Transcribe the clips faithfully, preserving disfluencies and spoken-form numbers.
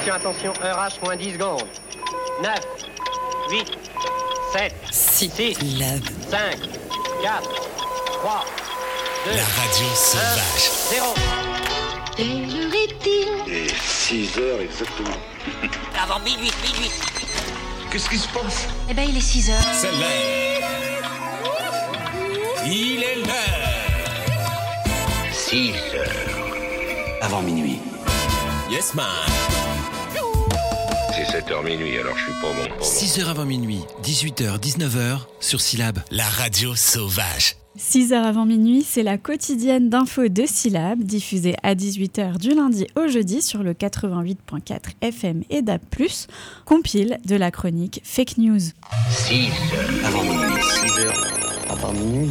Attention, attention, heure H moins dix secondes. neuf, huit, sept, six, cinq, quatre, trois, deux, la radio sauvage. un, zéro. Quelle heure est-il ? Et six heures exactement. Avant minuit, minuit. Qu'est-ce qui se passe ? Eh ben, il est six heures. C'est l'heure. Il est l'heure. six heures. Avant minuit. Yes, man. C'est sept heures minuit, alors je suis pas bon. Pas bon. six heures avant minuit, dix-huit heures, dix-neuf heures, sur Syllab. La radio sauvage. six heures avant minuit, c'est la quotidienne d'infos de Syllab, diffusée à dix-huit heures du lundi au jeudi sur le quatre-vingt-huit virgule quatre F M et D A B plus, compile de la chronique Fake News. six heures avant minuit. six heures avant minuit.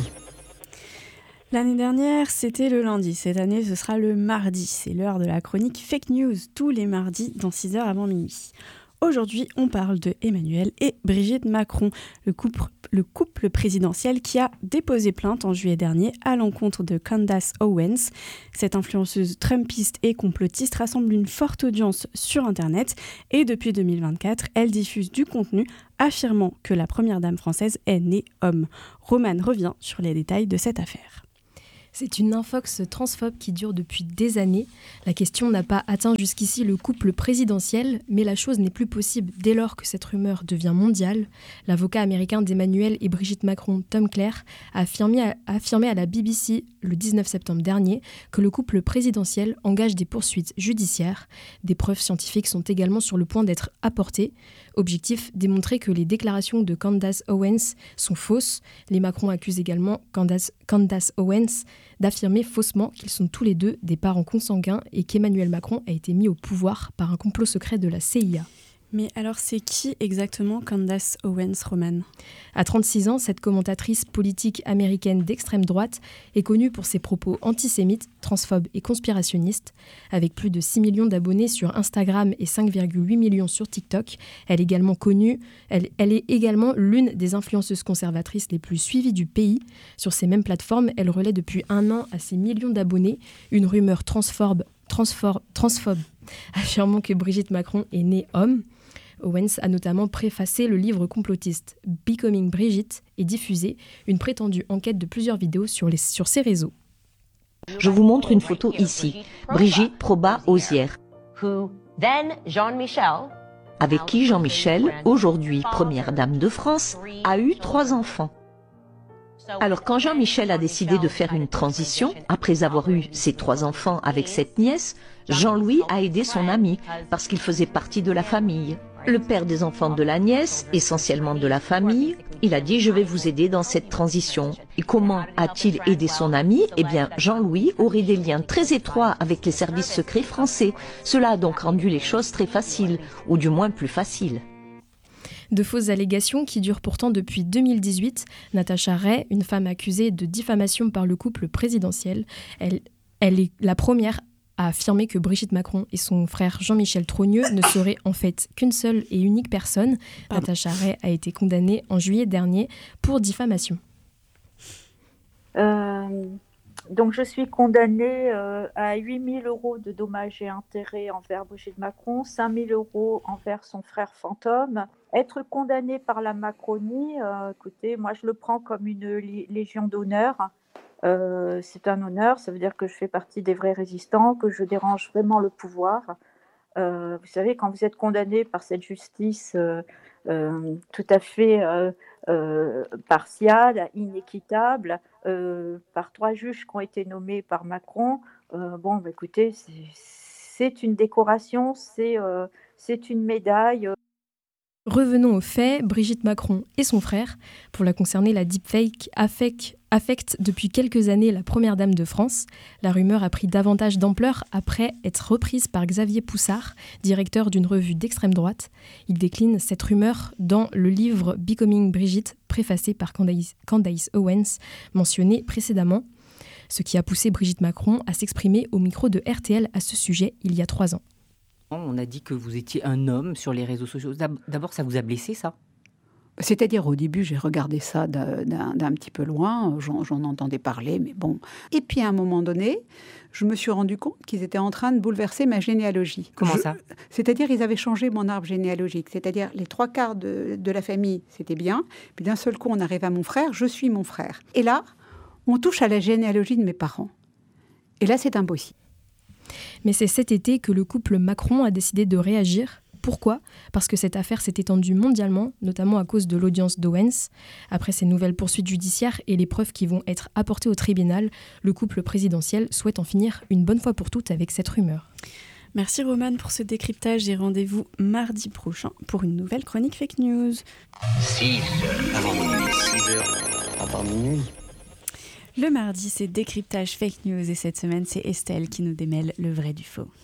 L'année dernière, c'était le lundi. Cette année, ce sera le mardi. C'est l'heure de la chronique Fake News, tous les mardis dans six heures avant minuit. Aujourd'hui, on parle de Emmanuel et Brigitte Macron, le couple, le couple présidentiel qui a déposé plainte en juillet dernier à l'encontre de Candace Owens. Cette influenceuse trumpiste et complotiste rassemble une forte audience sur Internet et depuis deux mille vingt-quatre, elle diffuse du contenu affirmant que la première dame française est née homme. Romane revient sur les détails de cette affaire. C'est une infox transphobe qui dure depuis des années. La question n'a pas atteint jusqu'ici le couple présidentiel, mais la chose n'est plus possible dès lors que cette rumeur devient mondiale. L'avocat américain d'Emmanuel et Brigitte Macron, Tom Clare, a affirmé à, a affirmé à la B B C le dix-neuf septembre dernier que le couple présidentiel engage des poursuites judiciaires. Des preuves scientifiques sont également sur le point d'être apportées. Objectif, démontrer que les déclarations de Candace Owens sont fausses. Les Macron accusent également Candace, Candace Owens d'affirmer faussement qu'ils sont tous les deux des parents consanguins et qu'Emmanuel Macron a été mis au pouvoir par un complot secret de la C I A. Mais alors, c'est qui exactement Candace Owens, Romane ? À trente-six ans, cette commentatrice politique américaine d'extrême droite est connue pour ses propos antisémites, transphobes et conspirationnistes. Avec plus de six millions d'abonnés sur Instagram et cinq virgule huit millions sur TikTok, elle est également connue, elle, elle est également l'une des influenceuses conservatrices les plus suivies du pays. Sur ces mêmes plateformes, elle relaie depuis un an à ses millions d'abonnés une rumeur transphobe, transphobe, transphobe affirmant que Brigitte Macron est née homme. Owens a notamment préfacé le livre complotiste Becoming Brigitte et diffusé une prétendue enquête de plusieurs vidéos sur, les, sur ses réseaux. Je vous montre une photo ici. Brigitte Proba-Osière, avec qui Jean-Michel, aujourd'hui première dame de France, a eu trois enfants. Alors quand Jean-Michel a décidé de faire une transition, après avoir eu ses trois enfants avec cette nièce, Jean-Louis a aidé son ami parce qu'il faisait partie de la famille. Le père des enfants de la nièce, essentiellement de la famille, il a dit « je vais vous aider dans cette transition ». Et comment a-t-il aidé son ami ? Eh bien, Jean-Louis aurait des liens très étroits avec les services secrets français. Cela a donc rendu les choses très faciles, ou du moins plus faciles. De fausses allégations qui durent pourtant depuis deux mille dix-huit. Natacha Ray, une femme accusée de diffamation par le couple présidentiel, elle, elle est la première a affirmé que Brigitte Macron et son frère Jean-Michel Trogneux ne seraient en fait qu'une seule et unique personne. Pardon. Natacha Ray a été condamnée en juillet dernier pour diffamation. Euh, donc je suis condamnée euh, à huit mille euros de dommages et intérêts envers Brigitte Macron, cinq mille euros envers son frère fantôme. Être condamnée par la Macronie, euh, écoutez, moi je le prends comme une li- légion d'honneur. Euh, c'est un honneur, ça veut dire que je fais partie des vrais résistants, que je dérange vraiment le pouvoir. Euh, vous savez, quand vous êtes condamné par cette justice euh, euh, tout à fait euh, euh, partiale, inéquitable, euh, par trois juges qui ont été nommés par Macron, euh, bon, bah, écoutez, c'est, c'est une décoration, c'est, euh, c'est une médaille. Revenons aux faits, Brigitte Macron et son frère. Pour la concerner, la deepfake affecte, affecte depuis quelques années la première dame de France. La rumeur a pris davantage d'ampleur après être reprise par Xavier Poussard, directeur d'une revue d'extrême droite. Il décline cette rumeur dans le livre Becoming Brigitte, préfacé par Candace, Candace Owens, mentionné précédemment, ce qui a poussé Brigitte Macron à s'exprimer au micro de R T L à ce sujet il y a trois ans. On a dit que vous étiez un homme sur les réseaux sociaux. D'abord, ça vous a blessé, ça ? C'est-à-dire, au début, j'ai regardé ça d'un, d'un, d'un petit peu loin, j'en, j'en entendais parler, mais bon. Et puis, à un moment donné, je me suis rendu compte qu'ils étaient en train de bouleverser ma généalogie. Comment je, ça ? C'est-à-dire, ils avaient changé mon arbre généalogique. C'est-à-dire, les trois quarts de, de la famille, c'était bien. Puis d'un seul coup, on arrive à mon frère, je suis mon frère. Et là, on touche à la généalogie de mes parents. Et là, c'est impossible. Mais c'est cet été que le couple Macron a décidé de réagir. Pourquoi ? Parce que cette affaire s'est étendue mondialement, notamment à cause de l'audience d'Owens. Après ces nouvelles poursuites judiciaires et les preuves qui vont être apportées au tribunal, le couple présidentiel souhaite en finir une bonne fois pour toutes avec cette rumeur. Merci Romane pour ce décryptage et rendez-vous mardi prochain pour une nouvelle chronique fake news. six heures avant minuit. six heures avant minuit. Le mardi, c'est décryptage fake news et cette semaine, c'est Estelle qui nous démêle le vrai du faux.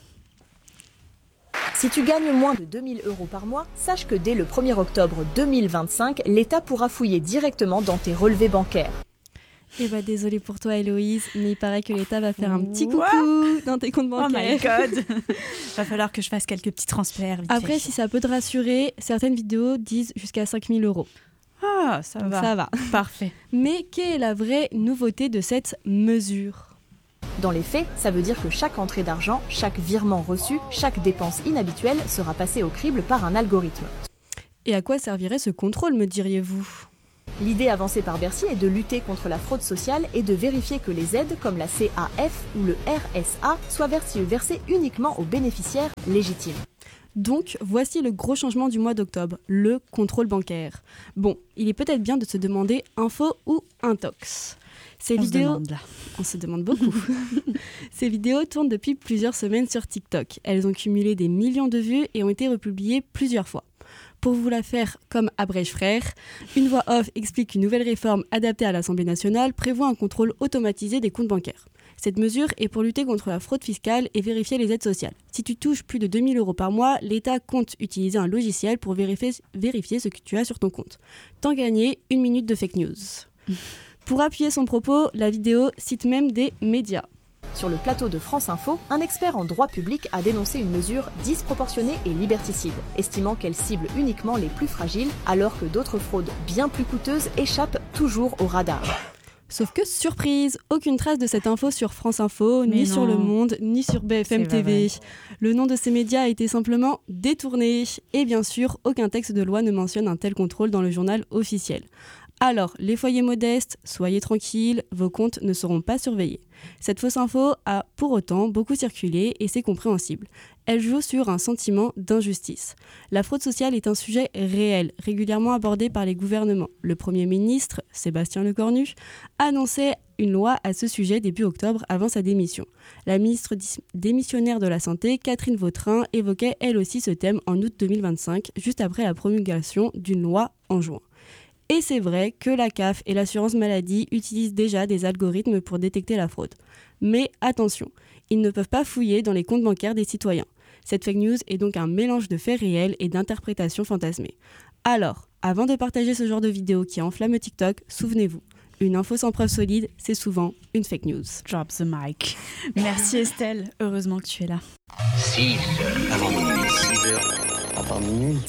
Si tu gagnes moins de deux mille euros par mois, sache que dès le premier octobre deux mille vingt-cinq, l'État pourra fouiller directement dans tes relevés bancaires. Eh bah désolée pour toi Héloïse, mais il paraît que l'État va faire un petit coucou What dans tes comptes bancaires. Oh my god. Va falloir que je fasse quelques petits transferts. Après, si ça peut te rassurer, certaines vidéos disent jusqu'à cinq mille euros. Ah, ça Donc va. Ça va. Parfait. Mais quelle est la vraie nouveauté de cette mesure ? Dans les faits, ça veut dire que chaque entrée d'argent, chaque virement reçu, chaque dépense inhabituelle sera passée au crible par un algorithme. Et à quoi servirait ce contrôle, me diriez-vous ? L'idée avancée par Bercy est de lutter contre la fraude sociale et de vérifier que les aides comme la C A F ou le R S A soient versées, versées uniquement aux bénéficiaires légitimes. Donc, voici le gros changement du mois d'octobre, le contrôle bancaire. Bon, il est peut-être bien de se demander info ou intox. Ces on vidéos... se demande là. On se demande beaucoup. Ces vidéos tournent depuis plusieurs semaines sur TikTok. Elles ont cumulé des millions de vues et ont été republiées plusieurs fois. Pour vous la faire comme Abrège Frère, une voix off explique qu'une nouvelle réforme adaptée à l'Assemblée nationale prévoit un contrôle automatisé des comptes bancaires. Cette mesure est pour lutter contre la fraude fiscale et vérifier les aides sociales. Si tu touches plus de deux mille euros par mois, l'État compte utiliser un logiciel pour vérifier, vérifier ce que tu as sur ton compte. Tant gagné, une minute de fake news. Pour appuyer son propos, la vidéo cite même des médias. Sur le plateau de France Info, un expert en droit public a dénoncé une mesure disproportionnée et liberticide, estimant qu'elle cible uniquement les plus fragiles, alors que d'autres fraudes bien plus coûteuses échappent toujours au radar. Sauf que, surprise, aucune trace de cette info sur France Info, Mais ni non. sur Le Monde, ni sur B F M C'est T V. vrai. Le nom de ces médias a été simplement détourné. Et bien sûr, aucun texte de loi ne mentionne un tel contrôle dans le journal officiel. Alors, les foyers modestes, soyez tranquilles, vos comptes ne seront pas surveillés. Cette fausse info a pour autant beaucoup circulé et c'est compréhensible. Elle joue sur un sentiment d'injustice. La fraude sociale est un sujet réel, régulièrement abordé par les gouvernements. Le Premier ministre, Sébastien Lecornu, annonçait une loi à ce sujet début octobre avant sa démission. La ministre démissionnaire de la Santé, Catherine Vautrin, évoquait elle aussi ce thème en août deux mille vingt-cinq, juste après la promulgation d'une loi en juin. Et c'est vrai que la C A F et l'assurance maladie utilisent déjà des algorithmes pour détecter la fraude. Mais attention, ils ne peuvent pas fouiller dans les comptes bancaires des citoyens. Cette fake news est donc un mélange de faits réels et d'interprétations fantasmées. Alors, avant de partager ce genre de vidéo qui enflamme TikTok, souvenez-vous, une info sans preuve solide, c'est souvent une fake news. Drop the mic. Merci Estelle, heureusement que tu es là. six heures avant minuit. six heures avant minuit.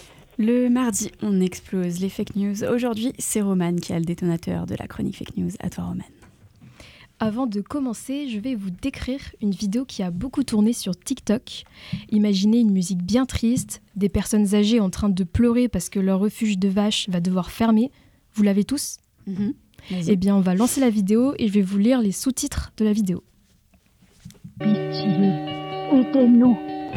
Le mardi, on explose les fake news. Aujourd'hui, c'est Romane qui a le détonateur de la chronique fake news. À toi, Romane. Avant de commencer, je vais vous décrire une vidéo qui a beaucoup tourné sur TikTok. Imaginez une musique bien triste, des personnes âgées en train de pleurer parce que leur refuge de vaches va devoir fermer. Vous l'avez tous ? Mm-hmm. Eh bien, on va lancer la vidéo et je vais vous lire les sous-titres de la vidéo. Pitié, aidez-nous.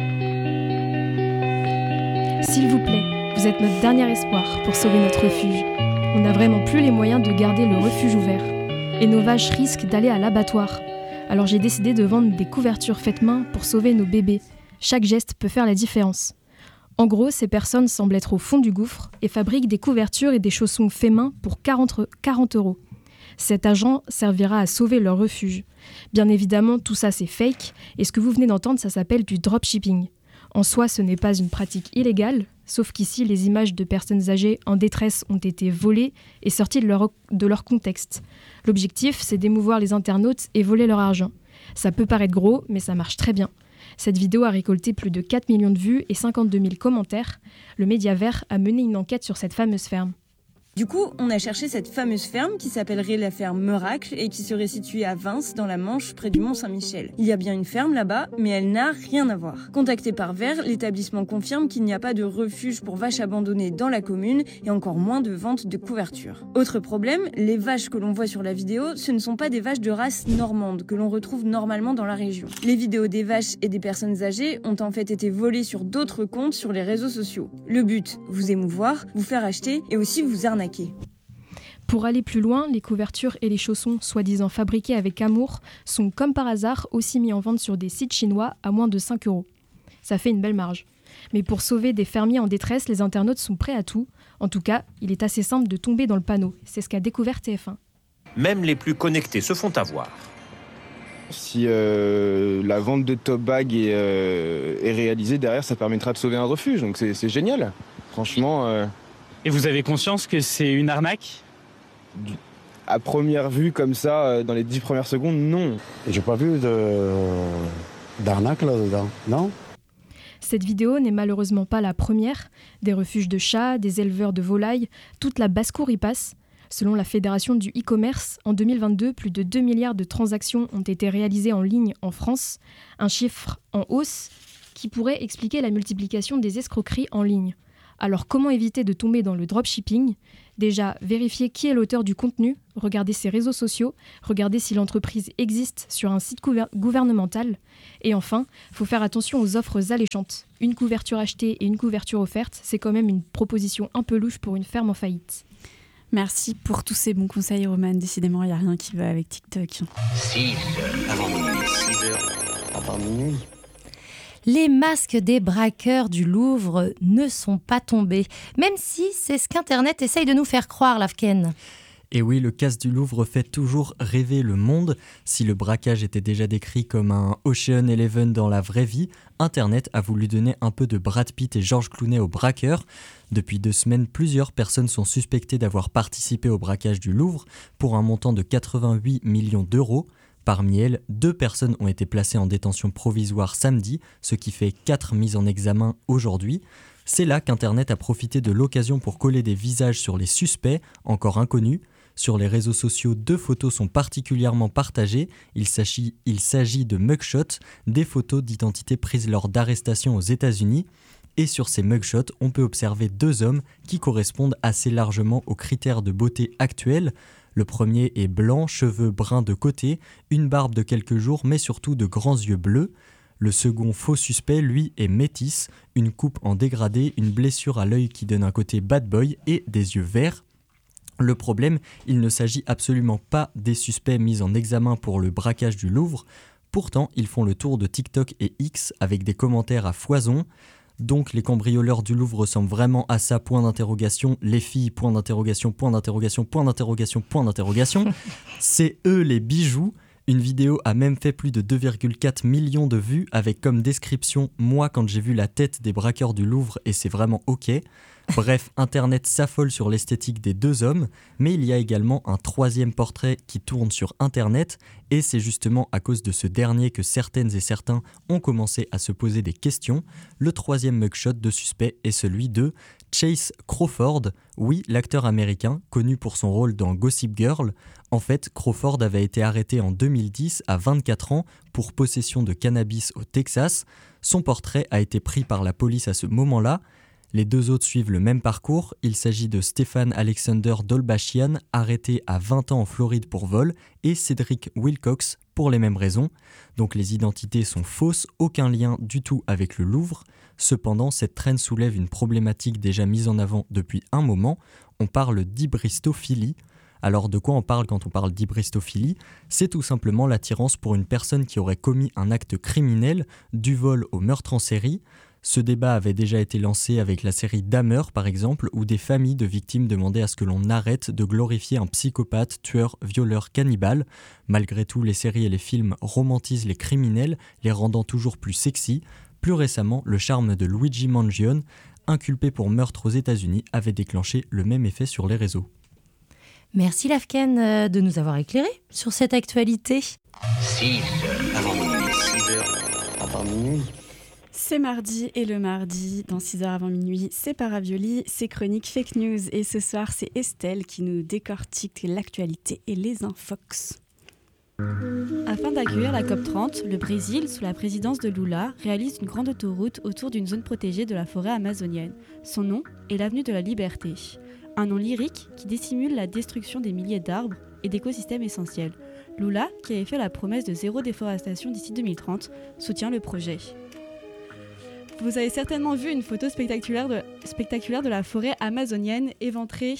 S'il vous plaît. Vous êtes notre dernier espoir pour sauver notre refuge. On n'a vraiment plus les moyens de garder le refuge ouvert. Et nos vaches risquent d'aller à l'abattoir. Alors j'ai décidé de vendre des couvertures faites main pour sauver nos bébés. Chaque geste peut faire la différence. En gros, ces personnes semblent être au fond du gouffre et fabriquent des couvertures et des chaussons faits main pour quarante euros. Cet argent servira à sauver leur refuge. Bien évidemment, tout ça c'est fake. Et ce que vous venez d'entendre, ça s'appelle du dropshipping. En soi, ce n'est pas une pratique illégale, sauf qu'ici, les images de personnes âgées en détresse ont été volées et sorties de leur, de leur contexte. L'objectif, c'est d'émouvoir les internautes et voler leur argent. Ça peut paraître gros, mais ça marche très bien. Cette vidéo a récolté plus de quatre millions de vues et cinquante-deux mille commentaires. Le Média Vert a mené une enquête sur cette fameuse ferme. Du coup, on a cherché cette fameuse ferme qui s'appellerait la ferme Meracle et qui serait située à Vins, dans la Manche, près du Mont-Saint-Michel. Il y a bien une ferme là-bas, mais elle n'a rien à voir. Contacté par Vert, l'établissement confirme qu'il n'y a pas de refuge pour vaches abandonnées dans la commune et encore moins de vente de couverture. Autre problème, les vaches que l'on voit sur la vidéo, ce ne sont pas des vaches de race normande que l'on retrouve normalement dans la région. Les vidéos des vaches et des personnes âgées ont en fait été volées sur d'autres comptes sur les réseaux sociaux. Le but, vous émouvoir, vous faire acheter et aussi vous arnaquer. Pour aller plus loin, les couvertures et les chaussons, soi-disant fabriqués avec amour, sont comme par hasard aussi mis en vente sur des sites chinois à moins de cinq euros. Ça fait une belle marge. Mais pour sauver des fermiers en détresse, les internautes sont prêts à tout. En tout cas, il est assez simple de tomber dans le panneau. C'est ce qu'a découvert T F un. Même les plus connectés se font avoir. Si euh, la vente de top bag est, euh, est réalisée, derrière, ça permettra de sauver un refuge. Donc c'est, c'est génial. Franchement... Euh... Et vous avez conscience que c'est une arnaque ? À première vue, comme ça, dans les dix premières secondes, non. J'ai pas vu de... d'arnaque là-dedans, non ? Cette vidéo n'est malheureusement pas la première. Des refuges de chats, des éleveurs de volailles, toute la basse-cour y passe. Selon la Fédération du e-commerce, en deux mille vingt-deux, plus de deux milliards de transactions ont été réalisées en ligne en France. Un chiffre en hausse qui pourrait expliquer la multiplication des escroqueries en ligne. Alors comment éviter de tomber dans le dropshipping ? Déjà, vérifier qui est l'auteur du contenu, regarder ses réseaux sociaux, regarder si l'entreprise existe sur un site gouver- gouvernemental. Et enfin, il faut faire attention aux offres alléchantes. Une couverture achetée et une couverture offerte, c'est quand même une proposition un peu louche pour une ferme en faillite. Merci pour tous ces bons conseils, Romane. Décidément, il n'y a rien qui va avec TikTok. six heures avant minuit. six heures avant minuit. Les masques des braqueurs du Louvre ne sont pas tombés, même si c'est ce qu'Internet essaye de nous faire croire, Lafken. Et oui, le casse du Louvre fait toujours rêver le monde. Si le braquage était déjà décrit comme un Ocean Eleven dans la vraie vie, Internet a voulu donner un peu de Brad Pitt et George Clooney aux braqueurs. Depuis deux semaines, plusieurs personnes sont suspectées d'avoir participé au braquage du Louvre pour un montant de quatre-vingt-huit millions d'euros. Parmi elles, deux personnes ont été placées en détention provisoire samedi, ce qui fait quatre mises en examen aujourd'hui. C'est là qu'Internet a profité de l'occasion pour coller des visages sur les suspects, encore inconnus. Sur les réseaux sociaux, deux photos sont particulièrement partagées. Il s'agit, il s'agit de mugshots, des photos d'identité prises lors d'arrestations aux États-Unis. Et sur ces mugshots, on peut observer deux hommes qui correspondent assez largement aux critères de beauté actuels. Le premier est blanc, cheveux bruns de côté, une barbe de quelques jours, mais surtout de grands yeux bleus. Le second faux suspect, lui, est métis, une coupe en dégradé, une blessure à l'œil qui donne un côté bad boy et des yeux verts. Le problème, il ne s'agit absolument pas des suspects mis en examen pour le braquage du Louvre. Pourtant, ils font le tour de TikTok et X avec des commentaires à foison. Donc les cambrioleurs du Louvre ressemblent vraiment à ça, point d'interrogation, les filles, point d'interrogation, point d'interrogation, point d'interrogation, point d'interrogation. C'est eux les bijoux. Une vidéo a même fait plus de deux virgule quatre millions de vues avec comme description « Moi quand j'ai vu la tête des braqueurs du Louvre et c'est vraiment ok ». Bref, Internet s'affole sur l'esthétique des deux hommes, mais il y a également un troisième portrait qui tourne sur Internet, et c'est justement à cause de ce dernier que certaines et certains ont commencé à se poser des questions. Le troisième mugshot de suspect est celui de Chase Crawford, oui, l'acteur américain, connu pour son rôle dans Gossip Girl. En fait, Crawford avait été arrêté en deux mille dix à vingt-quatre ans pour possession de cannabis au Texas. Son portrait a été pris par la police à ce moment-là. Les deux autres suivent le même parcours. Il s'agit de Stephen Alexander Dolbachian, arrêté à vingt ans en Floride pour vol, et Cedric Wilcox pour les mêmes raisons. Donc les identités sont fausses, aucun lien du tout avec le Louvre. Cependant, cette traîne soulève une problématique déjà mise en avant depuis un moment. On parle d'hybristophilie. Alors de quoi on parle quand on parle d'hybristophilie ? C'est tout simplement l'attirance pour une personne qui aurait commis un acte criminel, du vol au meurtre en série. Ce débat avait déjà été lancé avec la série Dahmer par exemple, où des familles de victimes demandaient à ce que l'on arrête de glorifier un psychopathe, tueur, violeur, cannibale. Malgré tout, les séries et les films romantisent les criminels, les rendant toujours plus sexy. Plus récemment, le charme de Luigi Mangione, inculpé pour meurtre aux États-Unis, avait déclenché le même effet sur les réseaux. Merci Lafken de nous avoir éclairés sur cette actualité. six heures avant minuit. six heures avant avant minuit. C'est mardi et le mardi, dans six heures avant minuit, c'est Paravioli, c'est Chronique Fake News. Et ce soir, c'est Estelle qui nous décortique l'actualité et les infox. Afin d'accueillir la COP trente, le Brésil, sous la présidence de Lula, réalise une grande autoroute autour d'une zone protégée de la forêt amazonienne. Son nom est l'avenue de la Liberté. Un nom lyrique qui dissimule la destruction des milliers d'arbres et d'écosystèmes essentiels. Lula, qui avait fait la promesse de zéro déforestation d'ici deux mille trente, soutient le projet. Vous avez certainement vu une photo spectaculaire de, spectaculaire de la forêt amazonienne éventrée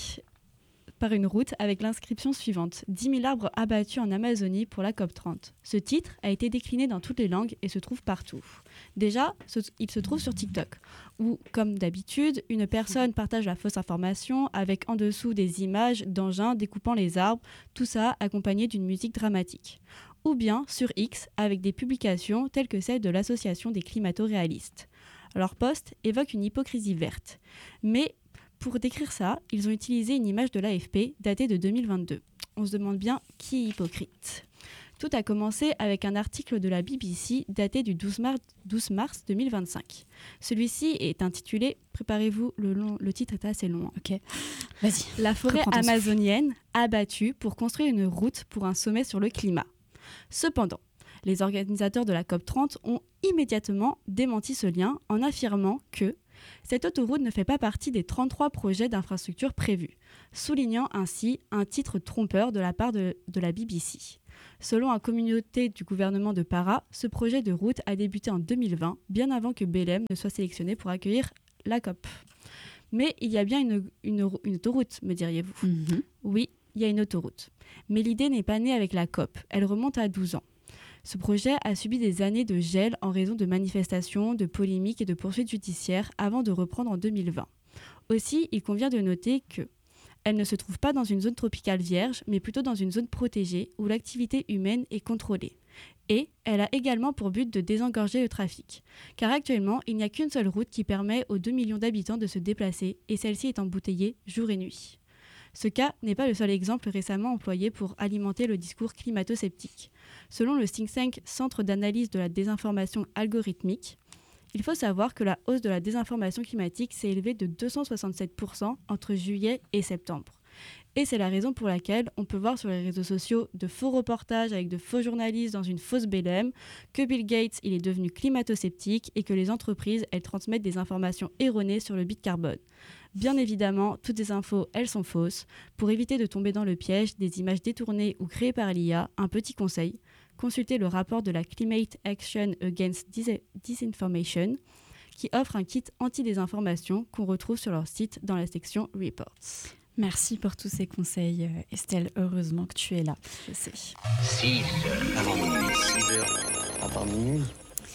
par une route avec l'inscription suivante « dix mille arbres abattus en Amazonie pour la COP trente ». Ce titre a été décliné dans toutes les langues et se trouve partout. Déjà, ce, il se trouve sur TikTok, où, comme d'habitude, une personne partage la fausse information avec en dessous des images d'engins découpant les arbres, tout ça accompagné d'une musique dramatique. Ou bien sur X, avec des publications telles que celle de l'association des climato-réalistes. Leur post évoque une hypocrisie verte. Mais pour décrire ça, ils ont utilisé une image de l'A F P datée de deux mille vingt-deux. On se demande bien qui est hypocrite. Tout a commencé avec un article de la B B C daté du douze mars deux mille vingt-cinq. Celui-ci est intitulé, préparez-vous, le, long, le titre est assez long. Ok, vas-y. La forêt amazonienne abattue pour construire une route pour un sommet sur le climat. Cependant, les organisateurs de la COP trente ont immédiatement démenti ce lien en affirmant que cette autoroute ne fait pas partie des trente-trois projets d'infrastructure prévus, soulignant ainsi un titre trompeur de la part de, de la B B C. Selon un communiqué du gouvernement de Para, ce projet de route a débuté en deux mille vingt, bien avant que Belém ne soit sélectionné pour accueillir la COP. Mais il y a bien une, une, une autoroute, me diriez-vous. Mm-hmm. Oui, il y a une autoroute. Mais l'idée n'est pas née avec la COP, elle remonte à douze ans. Ce projet a subi des années de gel en raison de manifestations, de polémiques et de poursuites judiciaires avant de reprendre en deux mille vingt. Aussi, il convient de noter qu'elle ne se trouve pas dans une zone tropicale vierge, mais plutôt dans une zone protégée où l'activité humaine est contrôlée. Et elle a également pour but de désengorger le trafic. Car actuellement, il n'y a qu'une seule route qui permet aux deux millions d'habitants de se déplacer et celle-ci est embouteillée jour et nuit. Ce cas n'est pas le seul exemple récemment employé pour alimenter le discours climato-sceptique. Selon le think tank Centre d'analyse de la désinformation algorithmique, il faut savoir que la hausse de la désinformation climatique s'est élevée de deux cent soixante-sept pour cent entre juillet et septembre. Et c'est la raison pour laquelle on peut voir sur les réseaux sociaux de faux reportages avec de faux journalistes dans une fausse Belém, que Bill Gates il est devenu climato-sceptique et que les entreprises elles transmettent des informations erronées sur le bilan carbone. Bien évidemment, toutes ces infos, elles sont fausses. Pour éviter de tomber dans le piège des images détournées ou créées par l'I A, un petit conseil, consultez le rapport de la Climate Action Against Dis- Disinformation qui offre un kit anti-désinformation qu'on retrouve sur leur site dans la section Reports. Merci pour tous ces conseils, Estelle. Heureusement que tu es là, je sais. six heures avant minuit. six heures avant minuit.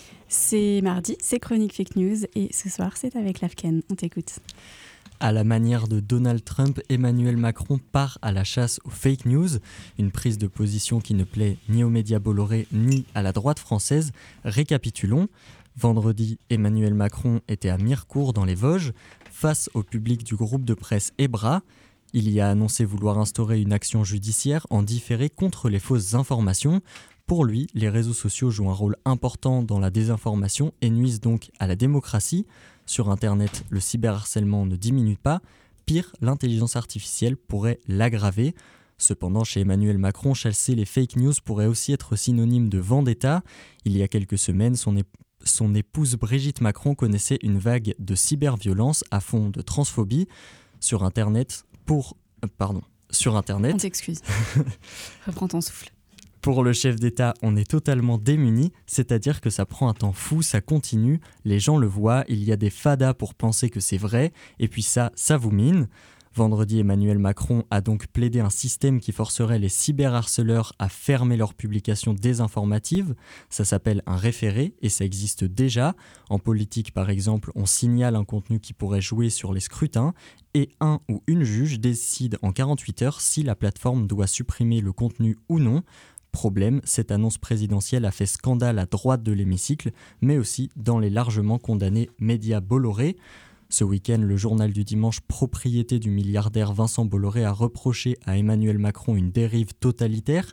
C'est mardi, c'est Chronique Fake News et ce soir, c'est avec Lafken. On t'écoute. À la manière de Donald Trump, Emmanuel Macron part à la chasse aux fake news, une prise de position qui ne plaît ni aux médias Bolloré ni à la droite française. Récapitulons. Vendredi, Emmanuel Macron était à Mirecourt dans les Vosges, face au public du groupe de presse Ebra. Il y a annoncé vouloir instaurer une action judiciaire en différé contre les fausses informations. Pour lui, les réseaux sociaux jouent un rôle important dans la désinformation et nuisent donc à la démocratie. Sur Internet, le cyberharcèlement ne diminue pas. Pire, l'intelligence artificielle pourrait l'aggraver. Cependant, chez Emmanuel Macron, chasser les fake news pourrait aussi être synonyme de vendetta. Il y a quelques semaines, son, ép- son épouse Brigitte Macron connaissait une vague de cyberviolence à fond de transphobie. Sur Internet, pour... Euh, pardon. Sur Internet... On t'excuse. Reprends ton souffle. Pour le chef d'État, on est totalement démuni, c'est-à-dire que ça prend un temps fou, ça continue, les gens le voient, il y a des fadas pour penser que c'est vrai, et puis ça, ça vous mine. Vendredi, Emmanuel Macron a donc plaidé un système qui forcerait les cyberharceleurs à fermer leurs publications désinformatives. Ça s'appelle un référé et ça existe déjà. En politique, par exemple, on signale un contenu qui pourrait jouer sur les scrutins et un ou une juge décide en quarante-huit heures si la plateforme doit supprimer le contenu ou non. Problème, cette annonce présidentielle a fait scandale à droite de l'hémicycle, mais aussi dans les largement condamnés médias Bolloré. Ce week-end, le journal du dimanche, propriété du milliardaire Vincent Bolloré, a reproché à Emmanuel Macron une dérive totalitaire.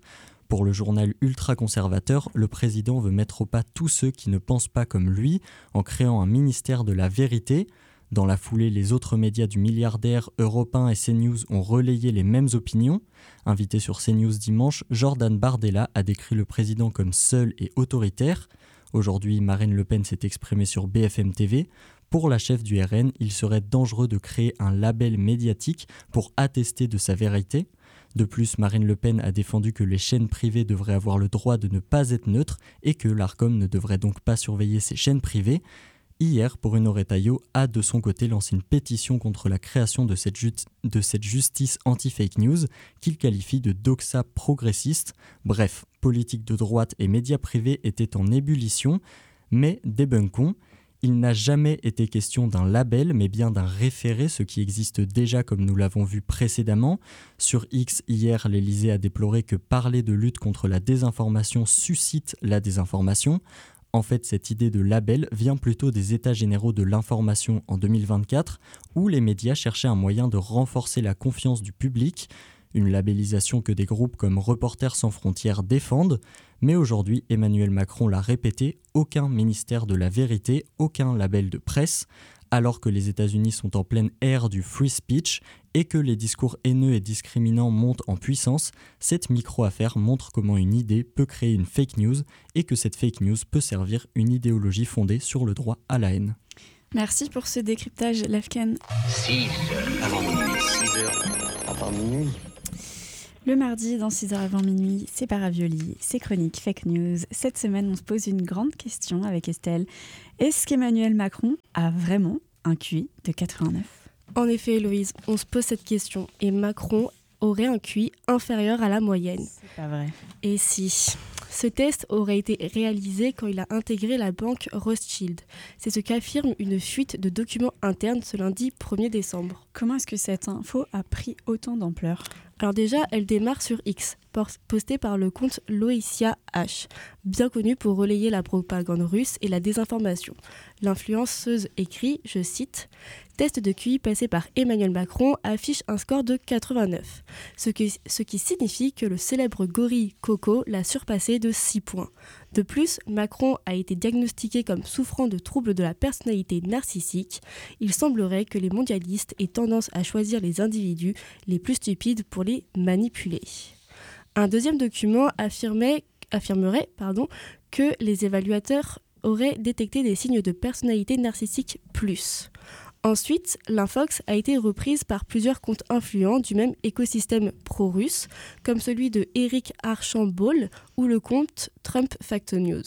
Pour le journal ultra-conservateur, le président veut mettre au pas tous ceux qui ne pensent pas comme lui en créant un ministère de la vérité. Dans la foulée, les autres médias du milliardaire Europe un et CNews ont relayé les mêmes opinions. Invité sur CNews dimanche, Jordan Bardella a décrit le président comme seul et autoritaire. Aujourd'hui, Marine Le Pen s'est exprimée sur B F M T V. Pour la chef du R N, il serait dangereux de créer un label médiatique pour attester de sa vérité. De plus, Marine Le Pen a défendu que les chaînes privées devraient avoir le droit de ne pas être neutres et que l'Arcom ne devrait donc pas surveiller ces chaînes privées. Hier, Bruno Retailleau a de son côté lancé une pétition contre la création de cette, ju- de cette justice anti-fake news qu'il qualifie de doxa progressiste. Bref, politique de droite et médias privés étaient en ébullition, mais débunkons. Il n'a jamais été question d'un label, mais bien d'un référé, ce qui existe déjà comme nous l'avons vu précédemment. Sur X, hier, l'Élysée a déploré que parler de lutte contre la désinformation suscite la désinformation. En fait, cette idée de label vient plutôt des États généraux de l'information en deux mille vingt-quatre, où les médias cherchaient un moyen de renforcer la confiance du public, une labellisation que des groupes comme Reporters sans frontières défendent. Mais aujourd'hui, Emmanuel Macron l'a répété, aucun ministère de la vérité, aucun label de presse. Alors que les États-Unis sont en pleine ère du free speech et que les discours haineux et discriminants montent en puissance, cette micro-affaire montre comment une idée peut créer une fake news et que cette fake news peut servir une idéologie fondée sur le droit à la haine. Merci pour ce décryptage, Lafken. six heures avant minuit. six heures avant minuit. Le mardi, dans six heures avant minuit, c'est Paravioli, c'est Chronique Fake News. Cette semaine, on se pose une grande question avec Estelle. Est-ce qu'Emmanuel Macron a vraiment un Q I de quatre-vingt-neuf ? En effet, Héloïse, on se pose cette question. Et Macron aurait un Q I inférieur à la moyenne. C'est pas vrai. Et si ? Ce test aurait été réalisé quand il a intégré la banque Rothschild. C'est ce qu'affirme une fuite de documents internes ce lundi premier décembre. Comment est-ce que cette info a pris autant d'ampleur ? Alors déjà, elle démarre sur X, postée par le compte Loïcia H, bien connu pour relayer la propagande russe et la désinformation. L'influenceuse écrit, je cite, « Test de Q I passé par Emmanuel Macron affiche un score de quatre-vingt-neuf, ce qui, ce qui signifie que le célèbre gorille Coco l'a surpassé de six points. De plus, Macron a été diagnostiqué comme souffrant de troubles de la personnalité narcissique. Il semblerait que les mondialistes aient tendance à choisir les individus les plus stupides pour les manipuler. » Un deuxième document affirmait, affirmerait pardon, que les évaluateurs auraient détecté des signes de personnalité narcissique plus. Ensuite, l'infox a été reprise par plusieurs comptes influents du même écosystème pro-russe, comme celui de Eric Archambault ou le compte Trump Fact News.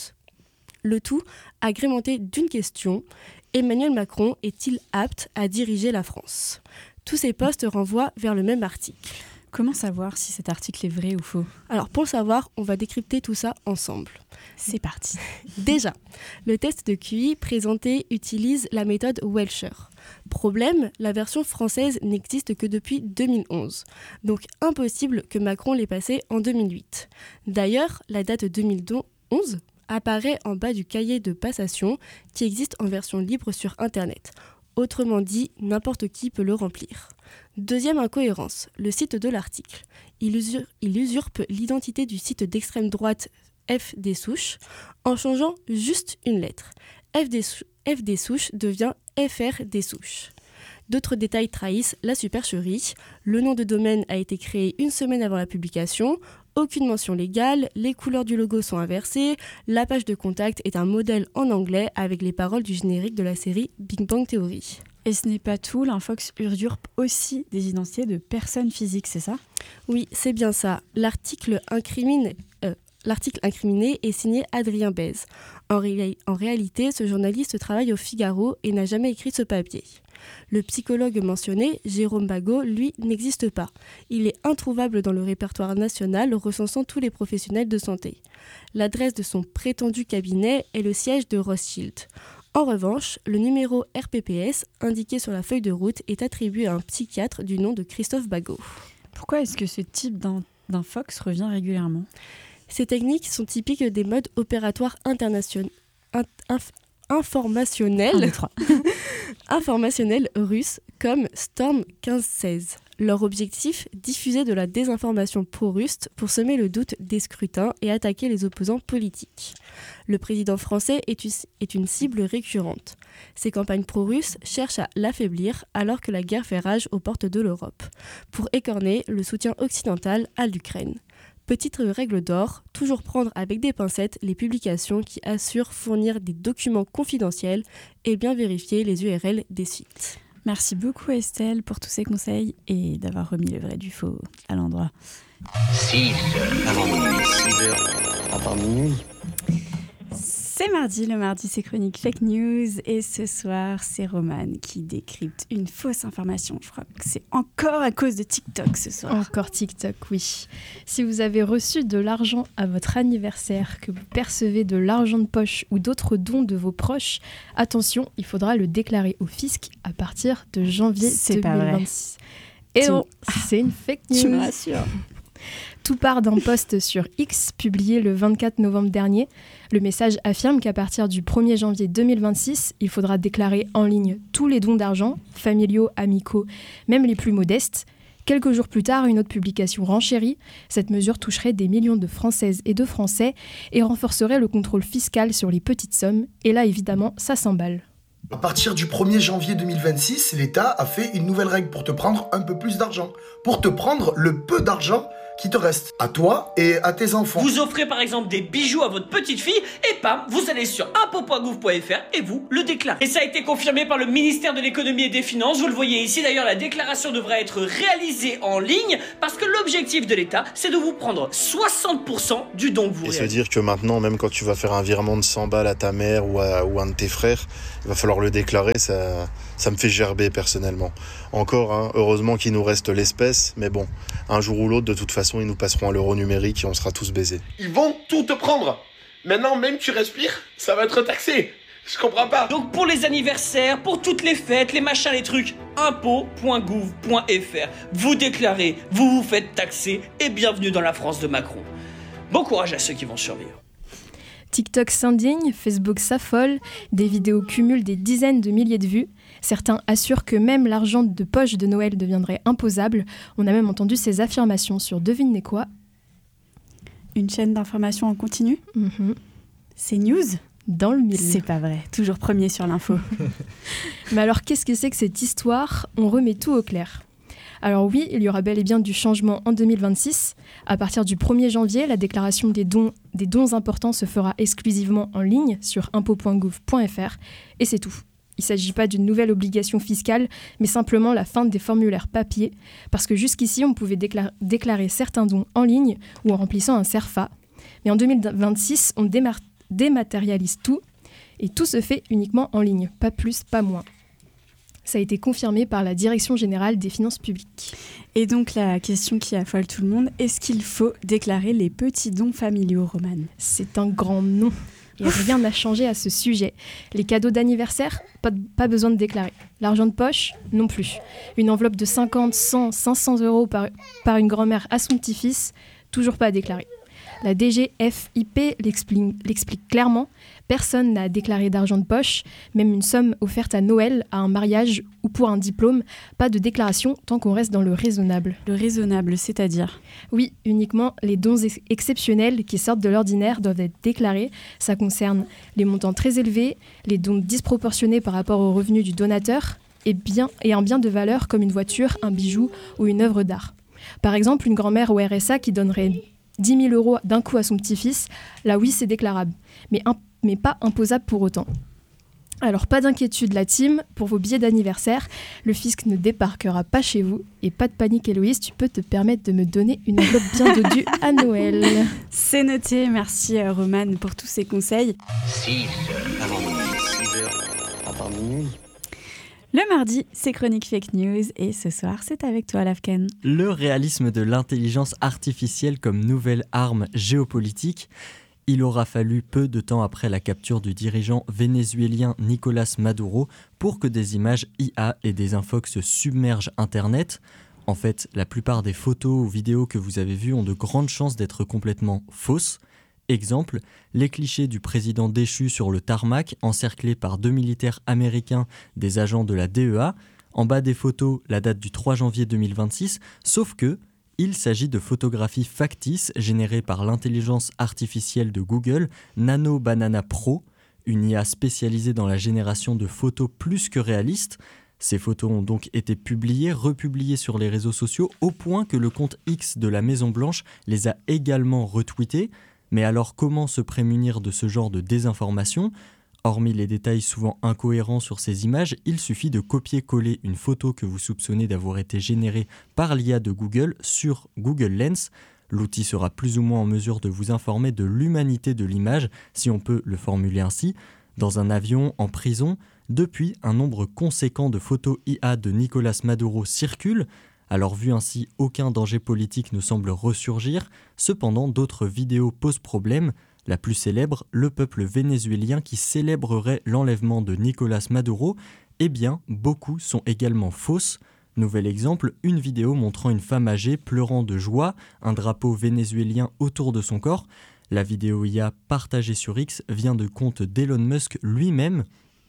Le tout agrémenté d'une question, Emmanuel Macron est-il apte à diriger la France ? Tous ces posts renvoient vers le même article. Comment savoir si cet article est vrai ou faux ? Alors pour le savoir, on va décrypter tout ça ensemble. C'est parti. Déjà, le test de Q I présenté utilise la méthode Welcher. Problème, la version française n'existe que depuis deux mille onze. Donc impossible que Macron l'ait passé en deux mille huit. D'ailleurs, la date deux mille onze apparaît en bas du cahier de passation qui existe en version libre sur Internet. Autrement dit, n'importe qui peut le remplir. Deuxième incohérence, le site de l'article. Il, usur- il usurpe l'identité du site d'extrême droite F des Souches en changeant juste une lettre. F des, sou- F des Souches devient F R des Souches. D'autres détails trahissent la supercherie. Le nom de domaine a été créé une semaine avant la publication. Aucune mention légale, les couleurs du logo sont inversées, la page de contact est un modèle en anglais avec les paroles du générique de la série Big Bang Theory. Et ce n'est pas tout, l'infox usurpe aussi des identités de personnes physiques, c'est ça ? Oui, c'est bien ça. L'article incrimine... Euh, L'article incriminé est signé Adrien Bèze. En, ré- en réalité, ce journaliste travaille au Figaro et n'a jamais écrit ce papier. Le psychologue mentionné, Jérôme Bagot, lui, n'existe pas. Il est introuvable dans le répertoire national recensant tous les professionnels de santé. L'adresse de son prétendu cabinet est le siège de Rothschild. En revanche, le numéro R P P S indiqué sur la feuille de route est attribué à un psychiatre du nom de Christophe Bagot. Pourquoi est-ce que ce type d'in- d'infox revient régulièrement ? Ces techniques sont typiques des modes opératoires internationaux. In- inf- informationnels, informationnels russes comme Storm quinze seize. Leur objectif, diffuser de la désinformation pro-russe pour semer le doute des scrutins et attaquer les opposants politiques. Le président français est une cible récurrente. Ces campagnes pro-russes cherchent à l'affaiblir alors que la guerre fait rage aux portes de l'Europe, pour écorner le soutien occidental à l'Ukraine. Petite règle d'or, toujours prendre avec des pincettes les publications qui assurent fournir des documents confidentiels et bien vérifier les U R L des sites. Merci beaucoup Estelle pour tous ces conseils et d'avoir remis le vrai du faux à l'endroit. six heures avant minuit. six heures avant minuit. C'est mardi, le mardi c'est chronique fake news et ce soir c'est Romane qui décrypte une fausse information. Je crois que c'est encore à cause de TikTok ce soir. Encore TikTok, oui. Si vous avez reçu de l'argent à votre anniversaire, que vous percevez de l'argent de poche ou d'autres dons de vos proches, attention, il faudra le déclarer au fisc à partir de janvier c'est deux mille vingt-six. Pas vrai. Et tu... non, c'est une fake news. Tu me rassures. Tout part d'un post sur X publié le vingt-quatre novembre dernier. Le message affirme qu'à partir du premier janvier deux mille vingt-six, il faudra déclarer en ligne tous les dons d'argent, familiaux, amicaux, même les plus modestes. Quelques jours plus tard, une autre publication renchérit. Cette mesure toucherait des millions de Françaises et de Français et renforcerait le contrôle fiscal sur les petites sommes. Et là, évidemment, ça s'emballe. À partir du premier janvier deux mille vingt-six, l'État a fait une nouvelle règle pour te prendre un peu plus d'argent. Pour te prendre le peu d'argent qui te reste, à toi et à tes enfants. Vous offrez par exemple des bijoux à votre petite fille et pam, vous allez sur impôt point gouv point f r et vous le déclarez. Et ça a été confirmé par le ministère de l'économie et des finances, vous le voyez ici. D'ailleurs, la déclaration devrait être réalisée en ligne parce que l'objectif de l'État, c'est de vous prendre soixante pour cent du don que vous réalisez. Et se dire que maintenant, même quand tu vas faire un virement de cent balles à ta mère ou à, ou à un de tes frères, il va falloir le déclarer, ça, ça me fait gerber personnellement. Encore, hein, heureusement qu'il nous reste l'espèce, mais bon, un jour ou l'autre, de toute façon, ils nous passeront à l'euro numérique et on sera tous baisés. Ils vont tout te prendre. Maintenant, même tu respires, ça va être taxé. Je comprends pas. Donc pour les anniversaires, pour toutes les fêtes, les machins, les trucs, impôt point gouv point f r. Vous déclarez, vous vous faites taxer et bienvenue dans la France de Macron. Bon courage à ceux qui vont survivre. TikTok s'indigne, Facebook s'affole, des vidéos cumulent des dizaines de milliers de vues. Certains assurent que même l'argent de poche de Noël deviendrait imposable. On a même entendu ces affirmations sur devinez quoi. Une chaîne d'information en continu. Mm-hmm. C'est news dans le mille. C'est pas vrai, toujours premier sur l'info. Mais alors qu'est-ce que c'est que cette histoire ? On remet tout au clair. Alors oui, il y aura bel et bien du changement en deux mille vingt-six. À partir du premier janvier, la déclaration des dons, des dons importants se fera exclusivement en ligne sur impôt point gouv point f r. Et c'est tout. Il ne s'agit pas d'une nouvelle obligation fiscale, mais simplement la fin des formulaires papier, parce que jusqu'ici, on pouvait décla- déclarer certains dons en ligne ou en remplissant un CERFA. Mais en deux mille vingt-six, on démar- dématérialise tout, et tout se fait uniquement en ligne, pas plus, pas moins. Ça a été confirmé par la Direction générale des finances publiques. Et donc la question qui affole tout le monde, est-ce qu'il faut déclarer les petits dons familiaux, Romane ? C'est un grand non. Et rien n'a changé à ce sujet. Les cadeaux d'anniversaire, pas, de, pas besoin de déclarer. L'argent de poche, non plus. Une enveloppe de cinquante, cent, cinq cents euros par, par une grand-mère à son petit-fils, toujours pas à déclarer. La D G F I P l'explique, l'explique clairement. Personne n'a déclaré d'argent de poche, même une somme offerte à Noël, à un mariage ou pour un diplôme. Pas de déclaration tant qu'on reste dans le raisonnable. Le raisonnable, c'est-à-dire ? Oui, uniquement les dons ex- exceptionnels qui sortent de l'ordinaire doivent être déclarés. Ça concerne les montants très élevés, les dons disproportionnés par rapport aux revenus du donateur et, bien, et un bien de valeur comme une voiture, un bijou ou une œuvre d'art. Par exemple, une grand-mère au R S A qui donnerait dix mille euros d'un coup à son petit-fils, là oui, c'est déclarable, mais, imp- mais pas imposable pour autant. Alors, pas d'inquiétude la team, pour vos billets d'anniversaire, le fisc ne débarquera pas chez vous. Et pas de panique Héloïse, tu peux te permettre de me donner une enveloppe bien dodue à Noël. C'est noté, merci euh, Romane pour tous ces conseils. six heures avant minuit. six heures avant minuit. Le mardi, c'est Chronique Fake News et ce soir, c'est avec toi, Lafken. Le réalisme de l'intelligence artificielle comme nouvelle arme géopolitique. Il aura fallu peu de temps après la capture du dirigeant vénézuélien Nicolás Maduro pour que des images I A et des infox submergent Internet. En fait, la plupart des photos ou vidéos que vous avez vues ont de grandes chances d'être complètement fausses. Exemple, les clichés du président déchu sur le tarmac, encerclé par deux militaires américains, des agents de la D E A. En bas des photos, la date du trois janvier deux mille vingt-six, sauf que il s'agit de photographies factices générées par l'intelligence artificielle de Google, Nano Banana Pro, une I A spécialisée dans la génération de photos plus que réalistes. Ces photos ont donc été publiées, republiées sur les réseaux sociaux, au point que le compte X de la Maison-Blanche les a également retweetées. Mais alors comment se prémunir de ce genre de désinformation ? Hormis les détails souvent incohérents sur ces images, il suffit de copier-coller une photo que vous soupçonnez d'avoir été générée par l'I A de Google sur Google Lens. L'outil sera plus ou moins en mesure de vous informer de l'humanité de l'image, si on peut le formuler ainsi. Dans un avion, en prison, depuis, un nombre conséquent de photos I A de Nicolás Maduro circulent. Alors vu ainsi, aucun danger politique ne semble ressurgir. Cependant, d'autres vidéos posent problème. La plus célèbre, le peuple vénézuélien qui célébrerait l'enlèvement de Nicolás Maduro, eh bien, beaucoup sont également fausses. Nouvel exemple, une vidéo montrant une femme âgée pleurant de joie, un drapeau vénézuélien autour de son corps. La vidéo I A partagée sur X vient de compte d'Elon Musk lui-même.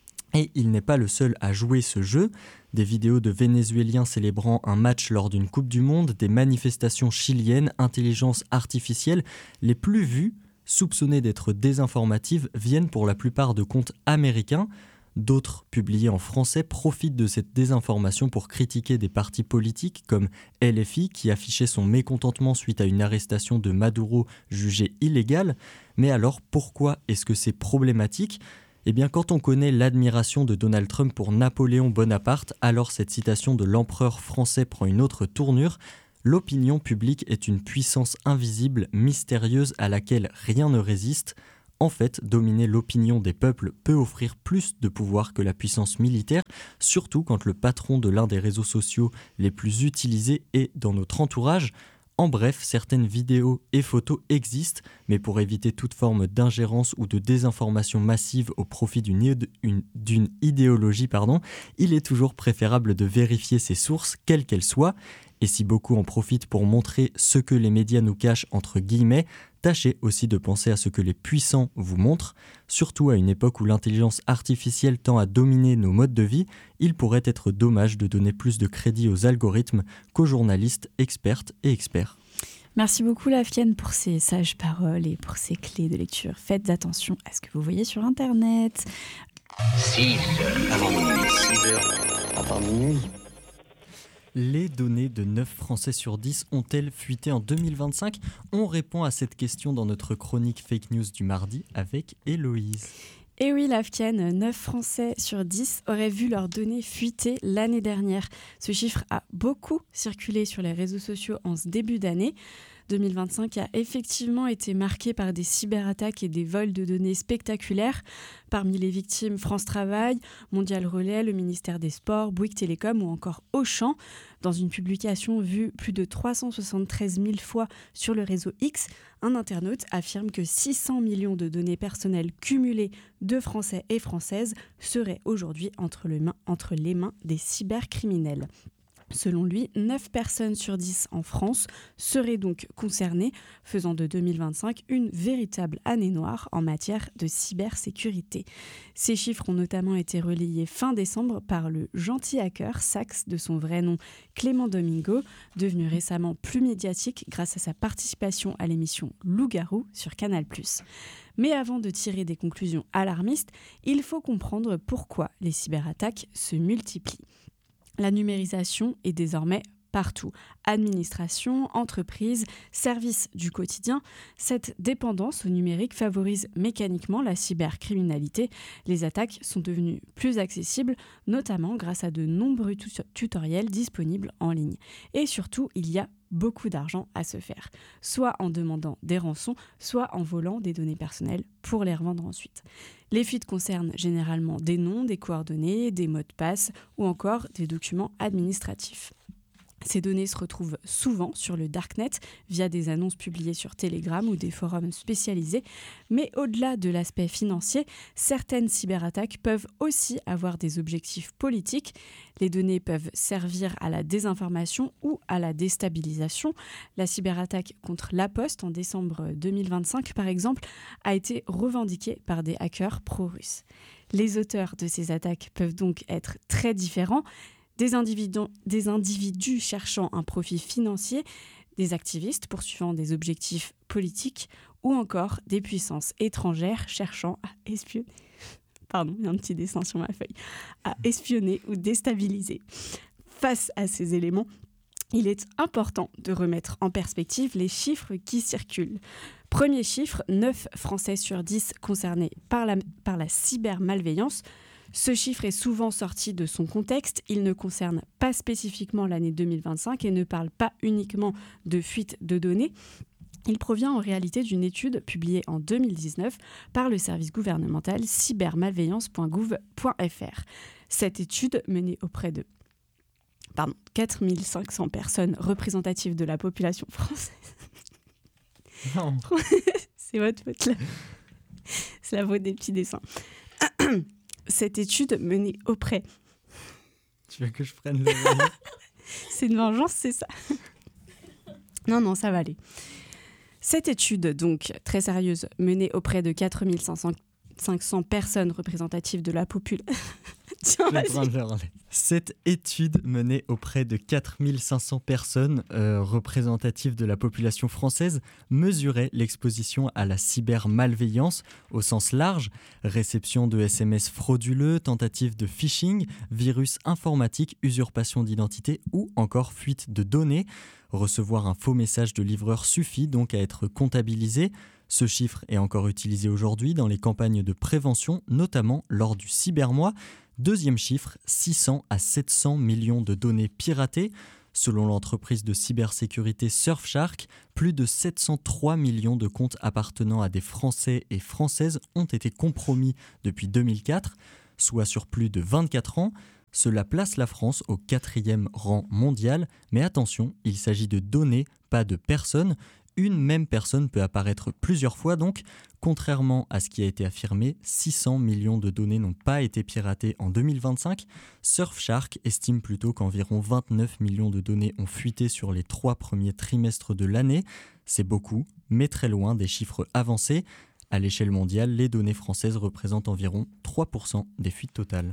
Et il n'est pas le seul à jouer ce jeu. Des vidéos de Vénézuéliens célébrant un match lors d'une Coupe du Monde, des manifestations chiliennes, intelligence artificielle, les plus vues, soupçonnées d'être désinformatives, viennent pour la plupart de comptes américains. D'autres, publiés en français, profitent de cette désinformation pour critiquer des partis politiques comme L F I qui affichait son mécontentement suite à une arrestation de Maduro jugée illégale. Mais alors pourquoi est-ce que c'est problématique ? Eh bien, quand on connaît l'admiration de Donald Trump pour Napoléon Bonaparte, alors cette citation de l'empereur français prend une autre tournure. L'opinion publique est une puissance invisible, mystérieuse, à laquelle rien ne résiste. En fait, dominer l'opinion des peuples peut offrir plus de pouvoir que la puissance militaire, surtout quand le patron de l'un des réseaux sociaux les plus utilisés est dans notre entourage. En bref, certaines vidéos et photos existent, mais pour éviter toute forme d'ingérence ou de désinformation massive au profit d'une, ide- une, d'une idéologie, pardon, il est toujours préférable de vérifier ses sources, quelles qu'elles soient. Et si beaucoup en profitent pour montrer ce que les médias nous cachent entre guillemets, tâchez aussi de penser à ce que les puissants vous montrent. Surtout à une époque où l'intelligence artificielle tend à dominer nos modes de vie, il pourrait être dommage de donner plus de crédit aux algorithmes qu'aux journalistes, expertes et experts. Merci beaucoup Lafienne pour ces sages paroles et pour ces clés de lecture. Faites attention à ce que vous voyez sur Internet. six heures avant minuit. six heures avant minuit. Les données de neuf Français sur dix ont-elles fuité en deux mille vingt-cinq ? On répond à cette question dans notre chronique Fake News du mardi avec Héloïse. Et oui, Lafkian, neuf Français sur dix auraient vu leurs données fuiter l'année dernière. Ce chiffre a beaucoup circulé sur les réseaux sociaux en ce début d'année. deux mille vingt-cinq a effectivement été marqué par des cyberattaques et des vols de données spectaculaires. Parmi les victimes, France Travail, Mondial Relais, le ministère des Sports, Bouygues Télécom ou encore Auchan. Dans une publication vue plus de trois cent soixante-treize mille fois sur le réseau X, un internaute affirme que six cents millions de données personnelles cumulées de Français et Françaises seraient aujourd'hui entre, le main, entre les mains des cybercriminels. Selon lui, neuf personnes sur dix en France seraient donc concernées, faisant de deux mille vingt-cinq une véritable année noire en matière de cybersécurité. Ces chiffres ont notamment été relayés fin décembre par le gentil hacker Sax, de son vrai nom Clément Domingo, devenu récemment plus médiatique grâce à sa participation à l'émission Loup-garou sur Canal plus. Mais avant de tirer des conclusions alarmistes, il faut comprendre pourquoi les cyberattaques se multiplient. La numérisation est désormais partout. Administration, entreprise, services du quotidien. Cette dépendance au numérique favorise mécaniquement la cybercriminalité. Les attaques sont devenues plus accessibles, notamment grâce à de nombreux tutoriels disponibles en ligne. Et surtout, il y a beaucoup d'argent à se faire, soit en demandant des rançons, soit en volant des données personnelles pour les revendre ensuite. Les fuites concernent généralement des noms, des coordonnées, des mots de passe ou encore des documents administratifs. Ces données se retrouvent souvent sur le Darknet via des annonces publiées sur Telegram ou des forums spécialisés. Mais au-delà de l'aspect financier, certaines cyberattaques peuvent aussi avoir des objectifs politiques. Les données peuvent servir à la désinformation ou à la déstabilisation. La cyberattaque contre La Poste en décembre deux mille vingt-cinq, par exemple, a été revendiquée par des hackers pro-russes. Les auteurs de ces attaques peuvent donc être très différents. des individus, des individus cherchant un profit financier, des activistes poursuivant des objectifs politiques ou encore des puissances étrangères cherchant à espionner. Pardon, il y a un petit dessin sur ma feuille. À espionner ou déstabiliser. Face à ces éléments, il est important de remettre en perspective les chiffres qui circulent. Premier chiffre, neuf Français sur dix concernés par la, par la cybermalveillance. Ce chiffre est souvent sorti de son contexte. Il ne concerne pas spécifiquement l'année deux mille vingt-cinq et ne parle pas uniquement de fuite de données. Il provient en réalité d'une étude publiée en deux mille dix-neuf par le service gouvernemental cybermalveillance point gouv point f r. Cette étude, menée auprès de pardon, quatre mille cinq cents personnes représentatives de la population française. Non. C'est votre faute là. C'est la faute des petits dessins. Cette étude menée auprès... Tu veux que je prenne le relais? C'est une vengeance, c'est ça. Non, non, ça va aller. Cette étude, donc très sérieuse, menée auprès de quatre mille cinq cents personnes représentatives de la population... Tiens, vas-y. Cette étude menée auprès de quatre mille cinq cents personnes euh, représentatives de la population française mesurait l'exposition à la cybermalveillance au sens large, réception de S M S frauduleux, tentative de phishing, virus informatique, usurpation d'identité ou encore fuite de données. Recevoir un faux message de livreur suffit donc à être comptabilisé. Ce chiffre est encore utilisé aujourd'hui dans les campagnes de prévention, notamment lors du Cybermois. Deuxième chiffre, six cents à sept cents millions de données piratées. Selon l'entreprise de cybersécurité Surfshark, plus de sept cent trois millions de comptes appartenant à des Français et Françaises ont été compromis depuis deux mille quatre, soit sur plus de vingt-quatre ans. Cela place la France au quatrième rang mondial, mais attention, il s'agit de données, pas de personnes. Une même personne peut apparaître plusieurs fois, donc, contrairement à ce qui a été affirmé, six cents millions de données n'ont pas été piratées en deux mille vingt-cinq. Surfshark estime plutôt qu'environ vingt-neuf millions de données ont fuité sur les trois premiers trimestres de l'année. C'est beaucoup, mais très loin des chiffres avancés. À l'échelle mondiale, les données françaises représentent environ trois pour cent des fuites totales.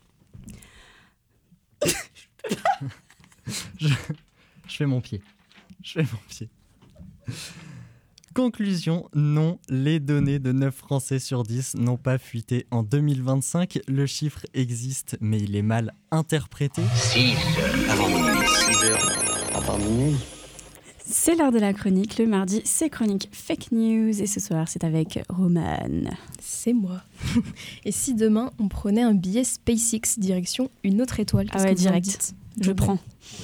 je, je fais mon pied. Je fais mon pied. Conclusion, non, les données de neuf Français sur dix n'ont pas fuité en deux mille vingt-cinq. Le chiffre existe, mais il est mal interprété. six heures avant minuit. six heures avant minuit. C'est l'heure de la chronique. Le mardi, c'est chronique fake news. Et ce soir, c'est avec Romane. C'est moi. Et si demain, on prenait un billet SpaceX direction une autre étoile? Ah ouais, direct. Je prends.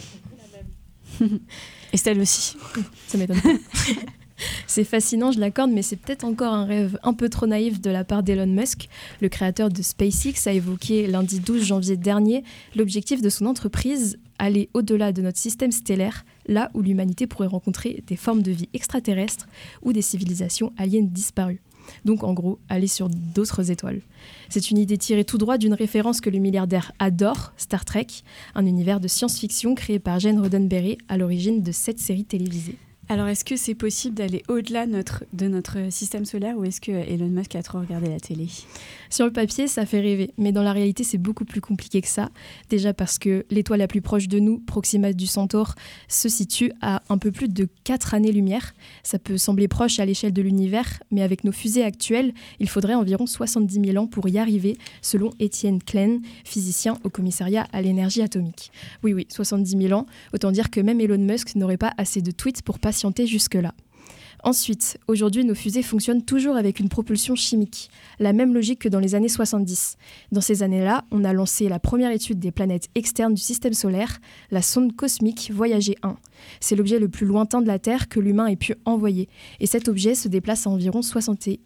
Estelle aussi. Ça m'étonne pas. C'est fascinant, je l'accorde, mais c'est peut-être encore un rêve un peu trop naïf de la part d'Elon Musk. Le créateur de SpaceX a évoqué lundi douze janvier dernier l'objectif de son entreprise, aller au-delà de notre système stellaire, là où l'humanité pourrait rencontrer des formes de vie extraterrestres ou des civilisations aliens disparues. Donc en gros, aller sur d'autres étoiles. C'est une idée tirée tout droit d'une référence que le milliardaire adore, Star Trek, un univers de science-fiction créé par Gene Roddenberry à l'origine de cette série télévisée. Alors, est-ce que c'est possible d'aller au-delà notre, de notre système solaire ou est-ce que Elon Musk a trop regardé la télé? Sur le papier, ça fait rêver, mais dans la réalité, c'est beaucoup plus compliqué que ça. Déjà parce que l'étoile la plus proche de nous, Proxima du Centaure, se situe à un peu plus de quatre années-lumière. Ça peut sembler proche à l'échelle de l'univers, mais avec nos fusées actuelles, il faudrait environ soixante-dix mille ans pour y arriver, selon Étienne Klein, physicien au commissariat à l'énergie atomique. Oui, oui, soixante-dix mille ans, autant dire que même Elon Musk n'aurait pas assez de tweets pour patienter jusque-là. Ensuite, aujourd'hui, nos fusées fonctionnent toujours avec une propulsion chimique, la même logique que dans les années soixante-dix. Dans ces années-là, on a lancé la première étude des planètes externes du système solaire, la sonde cosmique Voyager un. C'est l'objet le plus lointain de la Terre que l'humain ait pu envoyer. Et cet objet se déplace à environ soixante et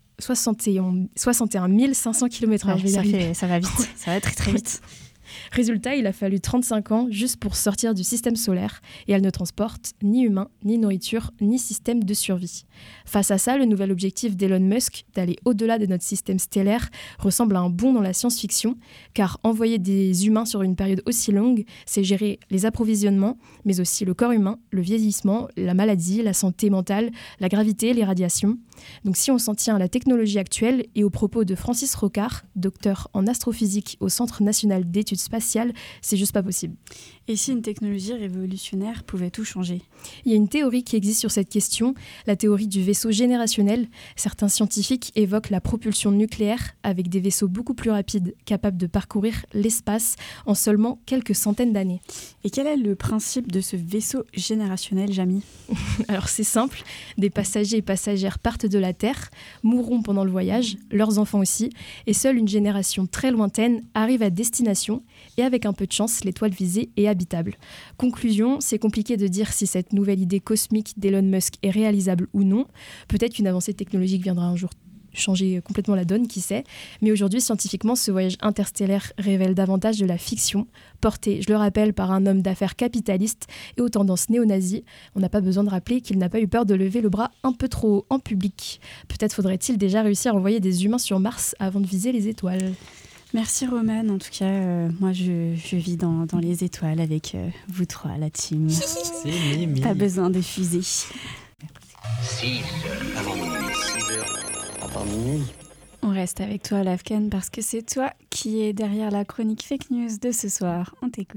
un mille cinq cents kilomètres heure. Ouais, ça, fait, ça va vite, ça va très très vite. Résultat, il a fallu trente-cinq ans juste pour sortir du système solaire et elle ne transporte ni humains, ni nourriture, ni système de survie. Face à ça, le nouvel objectif d'Elon Musk d'aller au-delà de notre système stellaire ressemble à un bond dans la science-fiction, car envoyer des humains sur une période aussi longue, c'est gérer les approvisionnements, mais aussi le corps humain, le vieillissement, la maladie, la santé mentale, la gravité, les radiations. Donc si on s'en tient à la technologie actuelle et aux propos de Francis Rocard, docteur en astrophysique au Centre national d'études spatiale, c'est juste pas possible. Et si une technologie révolutionnaire pouvait tout changer ? Il y a une théorie qui existe sur cette question, la théorie du vaisseau générationnel. Certains scientifiques évoquent la propulsion nucléaire avec des vaisseaux beaucoup plus rapides, capables de parcourir l'espace en seulement quelques centaines d'années. Et quel est le principe de ce vaisseau générationnel, Jamy ? Alors c'est simple, des passagers et passagères partent de la Terre, mourront pendant le voyage, leurs enfants aussi, et seule une génération très lointaine arrive à destination, et avec un peu de chance, l'étoile visée est habitable. Conclusion, c'est compliqué de dire si cette nouvelle idée cosmique d'Elon Musk est réalisable ou non. Peut-être qu'une avancée technologique viendra un jour changer complètement la donne, qui sait. Mais aujourd'hui, scientifiquement, ce voyage interstellaire révèle davantage de la fiction, portée, je le rappelle, par un homme d'affaires capitaliste et aux tendances néo-nazies. On n'a pas besoin de rappeler qu'il n'a pas eu peur de lever le bras un peu trop haut en public. Peut-être faudrait-il déjà réussir à envoyer des humains sur Mars avant de viser les étoiles. Merci Romane, en tout cas, euh, moi je, je vis dans, dans les étoiles avec euh, vous trois, la team. C'est Mimi. Pas besoin de fusée. six heures avant minuit. six heures avant minuit. On reste avec toi, Lafken, parce que c'est toi qui es derrière la chronique fake news de ce soir. On t'écoute.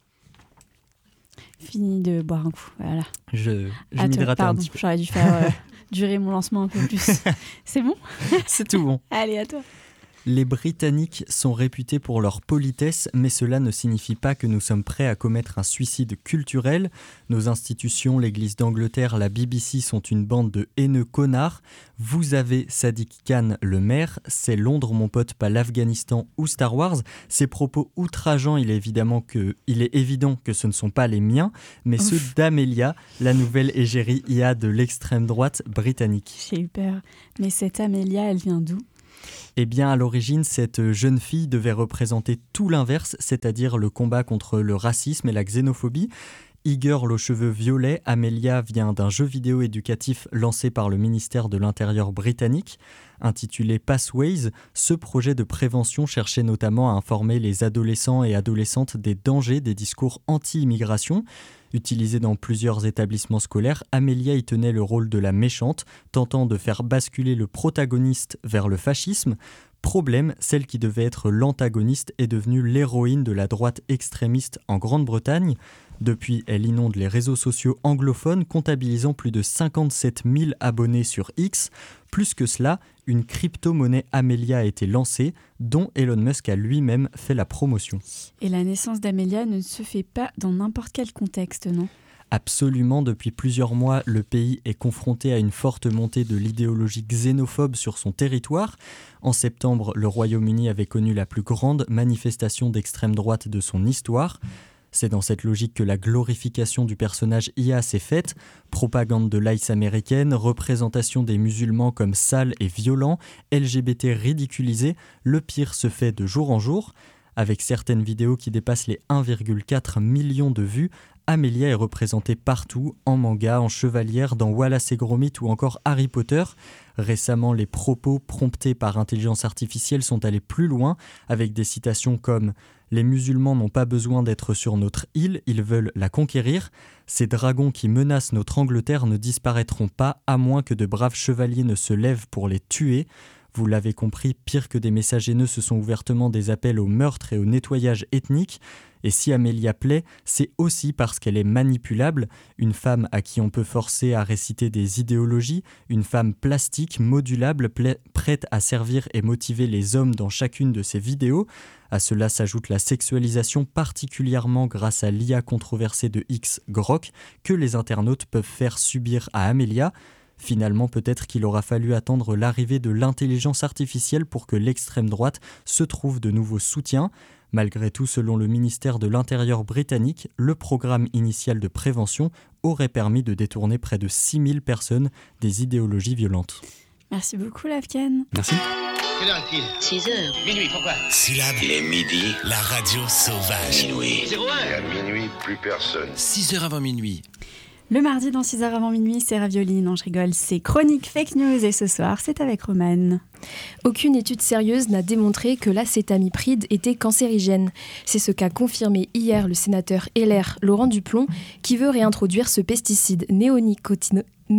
Fini de boire un coup, voilà. Je, je ah, m'hydratais toi, un petit peu. J'aurais dû faire euh, durer mon lancement un peu plus. C'est bon ? C'est tout bon. Allez, à toi. Les Britanniques sont réputés pour leur politesse, mais cela ne signifie pas que nous sommes prêts à commettre un suicide culturel. Nos institutions, l'Église d'Angleterre, la B B C sont une bande de haineux connards. Vous avez Sadiq Khan, le maire. C'est Londres, mon pote, pas l'Afghanistan ou Star Wars. Ces propos outrageants, il est, évidemment que, il est évident que ce ne sont pas les miens, mais Ouf. ceux d'Amelia, la nouvelle égérie I A de l'extrême droite britannique. J'ai eu peur. Mais cette Amelia, elle vient d'où ? Eh bien, à l'origine, cette jeune fille devait représenter tout l'inverse, c'est-à-dire le combat contre le racisme et la xénophobie. E-girl aux cheveux violets, Amelia vient d'un jeu vidéo éducatif lancé par le ministère de l'Intérieur britannique. Intitulé Pathways, ce projet de prévention cherchait notamment à informer les adolescents et adolescentes des dangers des discours anti-immigration. Utilisée dans plusieurs établissements scolaires, Amelia y tenait le rôle de la méchante, tentant de faire basculer le protagoniste vers le fascisme. Problème, celle qui devait être l'antagoniste est devenue l'héroïne de la droite extrémiste en Grande-Bretagne. Depuis, elle inonde les réseaux sociaux anglophones, comptabilisant plus de cinquante-sept mille abonnés sur X. Plus que cela, une crypto-monnaie Amelia a été lancée, dont Elon Musk a lui-même fait la promotion. Et la naissance d'Amelia ne se fait pas dans n'importe quel contexte, non ? Absolument, depuis plusieurs mois, le pays est confronté à une forte montée de l'idéologie xénophobe sur son territoire. En septembre, le Royaume-Uni avait connu la plus grande manifestation d'extrême droite de son histoire. C'est dans cette logique que la glorification du personnage I A s'est faite. Propagande de l'I C E américaine, représentation des musulmans comme sales et violents, L G B T ridiculisés, le pire se fait de jour en jour. Avec certaines vidéos qui dépassent les un virgule quatre million de vues, Amelia est représentée partout, en manga, en chevalière, dans Wallace et Gromit ou encore Harry Potter. Récemment, les propos promptés par intelligence artificielle sont allés plus loin, avec des citations comme « Les musulmans n'ont pas besoin d'être sur notre île, ils veulent la conquérir. Ces dragons qui menacent notre Angleterre ne disparaîtront pas, à moins que de braves chevaliers ne se lèvent pour les tuer. » Vous l'avez compris, pire que des messages haineux, ce sont ouvertement des appels au meurtre et au nettoyage ethnique. Et si Amelia plaît, c'est aussi parce qu'elle est manipulable, une femme à qui on peut forcer à réciter des idéologies, une femme plastique, modulable, pla- prête à servir et motiver les hommes dans chacune de ses vidéos. À cela s'ajoute la sexualisation, particulièrement grâce à l'I A controversée de X, Grok, que les internautes peuvent faire subir à Amelia. Finalement, peut-être qu'il aura fallu attendre l'arrivée de l'intelligence artificielle pour que l'extrême droite se trouve de nouveaux soutiens. Malgré tout, selon le ministère de l'Intérieur britannique, le programme initial de prévention aurait permis de détourner près de six mille personnes des idéologies violentes. Merci beaucoup, Lafken. Merci. Quelle heure est-il ? six heures. Minuit, pourquoi ? Syllabe. Il est midi. La radio sauvage. Minuit. zéro un. Et à minuit, plus personne. six heures avant minuit. Le mardi dans six heures avant minuit, c'est Ravioli. Non, je rigole, c'est Chronique Fake News et ce soir, c'est avec Romane. Aucune étude sérieuse n'a démontré que l'acétamipride était cancérigène. C'est ce qu'a confirmé hier le sénateur L R Laurent Duplon, qui veut réintroduire ce pesticide néonicotino... néo...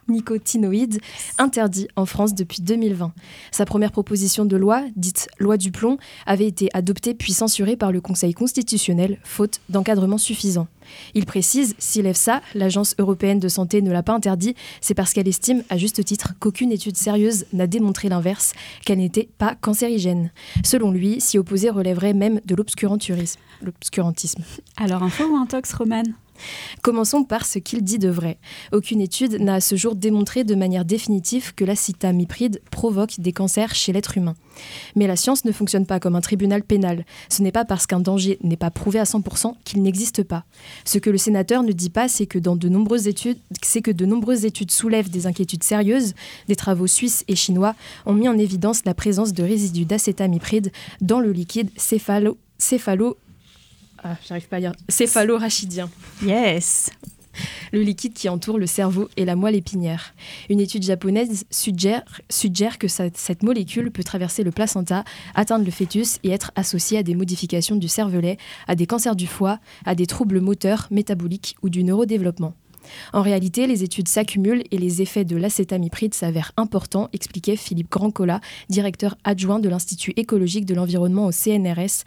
néonicotinoïdes interdits en France depuis deux mille vingt. Sa première proposition de loi, dite loi du plomb, avait été adoptée puis censurée par le Conseil constitutionnel, faute d'encadrement suffisant. Il précise, si l'EFSA, l'Agence européenne de santé, ne l'a pas interdit, c'est parce qu'elle estime, à juste titre, qu'aucune étude sérieuse n'a démontré l'inverse, qu'elle n'était pas cancérigène. Selon lui, s'y opposer relèverait même de l'obscurantisme. l'obscurantisme. Alors, info ou intox, Romane ? Commençons par ce qu'il dit de vrai. Aucune étude n'a à ce jour démontré de manière définitive que l'acétamipride provoque des cancers chez l'être humain. Mais la science ne fonctionne pas comme un tribunal pénal. Ce n'est pas parce qu'un danger n'est pas prouvé à cent pour cent qu'il n'existe pas. Ce que le sénateur ne dit pas, c'est que, dans de nombreuses études, c'est que de nombreuses études soulèvent des inquiétudes sérieuses. Des travaux suisses et chinois ont mis en évidence la présence de résidus d'acétamipride dans le liquide céphalo... céphalo Ah, j'arrive pas à lire. Céphalorachidien. Yes. Le liquide qui entoure le cerveau et la moelle épinière. Une étude japonaise suggère, suggère que ça, cette molécule peut traverser le placenta, atteindre le fœtus et être associée à des modifications du cervelet, à des cancers du foie, à des troubles moteurs, métaboliques ou du neurodéveloppement. En réalité, les études s'accumulent et les effets de l'acétamipride s'avèrent importants, expliquait Philippe Grandcola, directeur adjoint de l'Institut écologique de l'environnement au C N R S,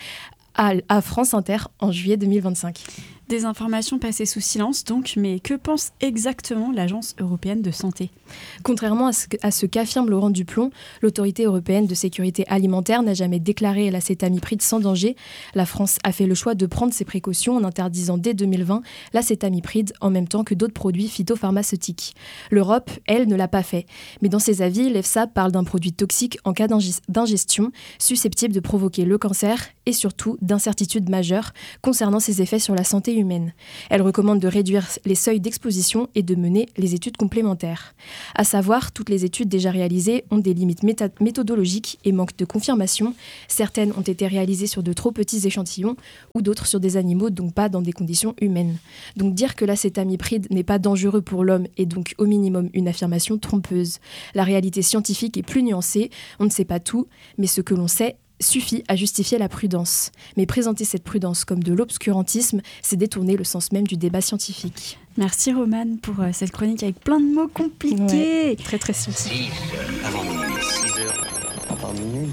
à France Inter en juillet deux mille vingt-cinq. Des informations passées sous silence donc, mais que pense exactement l'Agence européenne de santé ? Contrairement à ce, à ce qu'affirme Laurent Duplon, l'autorité européenne de sécurité alimentaire n'a jamais déclaré l'acétamipride sans danger. La France a fait le choix de prendre ses précautions en interdisant dès deux mille vingt l'acétamipride en même temps que d'autres produits phytopharmaceutiques. L'Europe, elle, ne l'a pas fait. Mais dans ses avis, l'EFSA parle d'un produit toxique en cas d'ingestion, susceptible de provoquer le cancer et surtout d'incertitudes majeures concernant ses effets sur la santé humaine. Elle recommande de réduire les seuils d'exposition et de mener les études complémentaires. À savoir, toutes les études déjà réalisées ont des limites méta- méthodologiques et manquent de confirmation. Certaines ont été réalisées sur de trop petits échantillons ou d'autres sur des animaux, donc pas dans des conditions humaines. Donc dire que l'acétamipride n'est pas dangereux pour l'homme est donc au minimum une affirmation trompeuse. La réalité scientifique est plus nuancée, on ne sait pas tout, mais ce que l'on sait suffit à justifier la prudence. Mais présenter cette prudence comme de l'obscurantisme, c'est détourner le sens même du débat scientifique. Merci Romane pour euh, cette chronique avec plein de mots compliqués. Ouais, très très scientifique. Avant minuit, six heures avant minuit.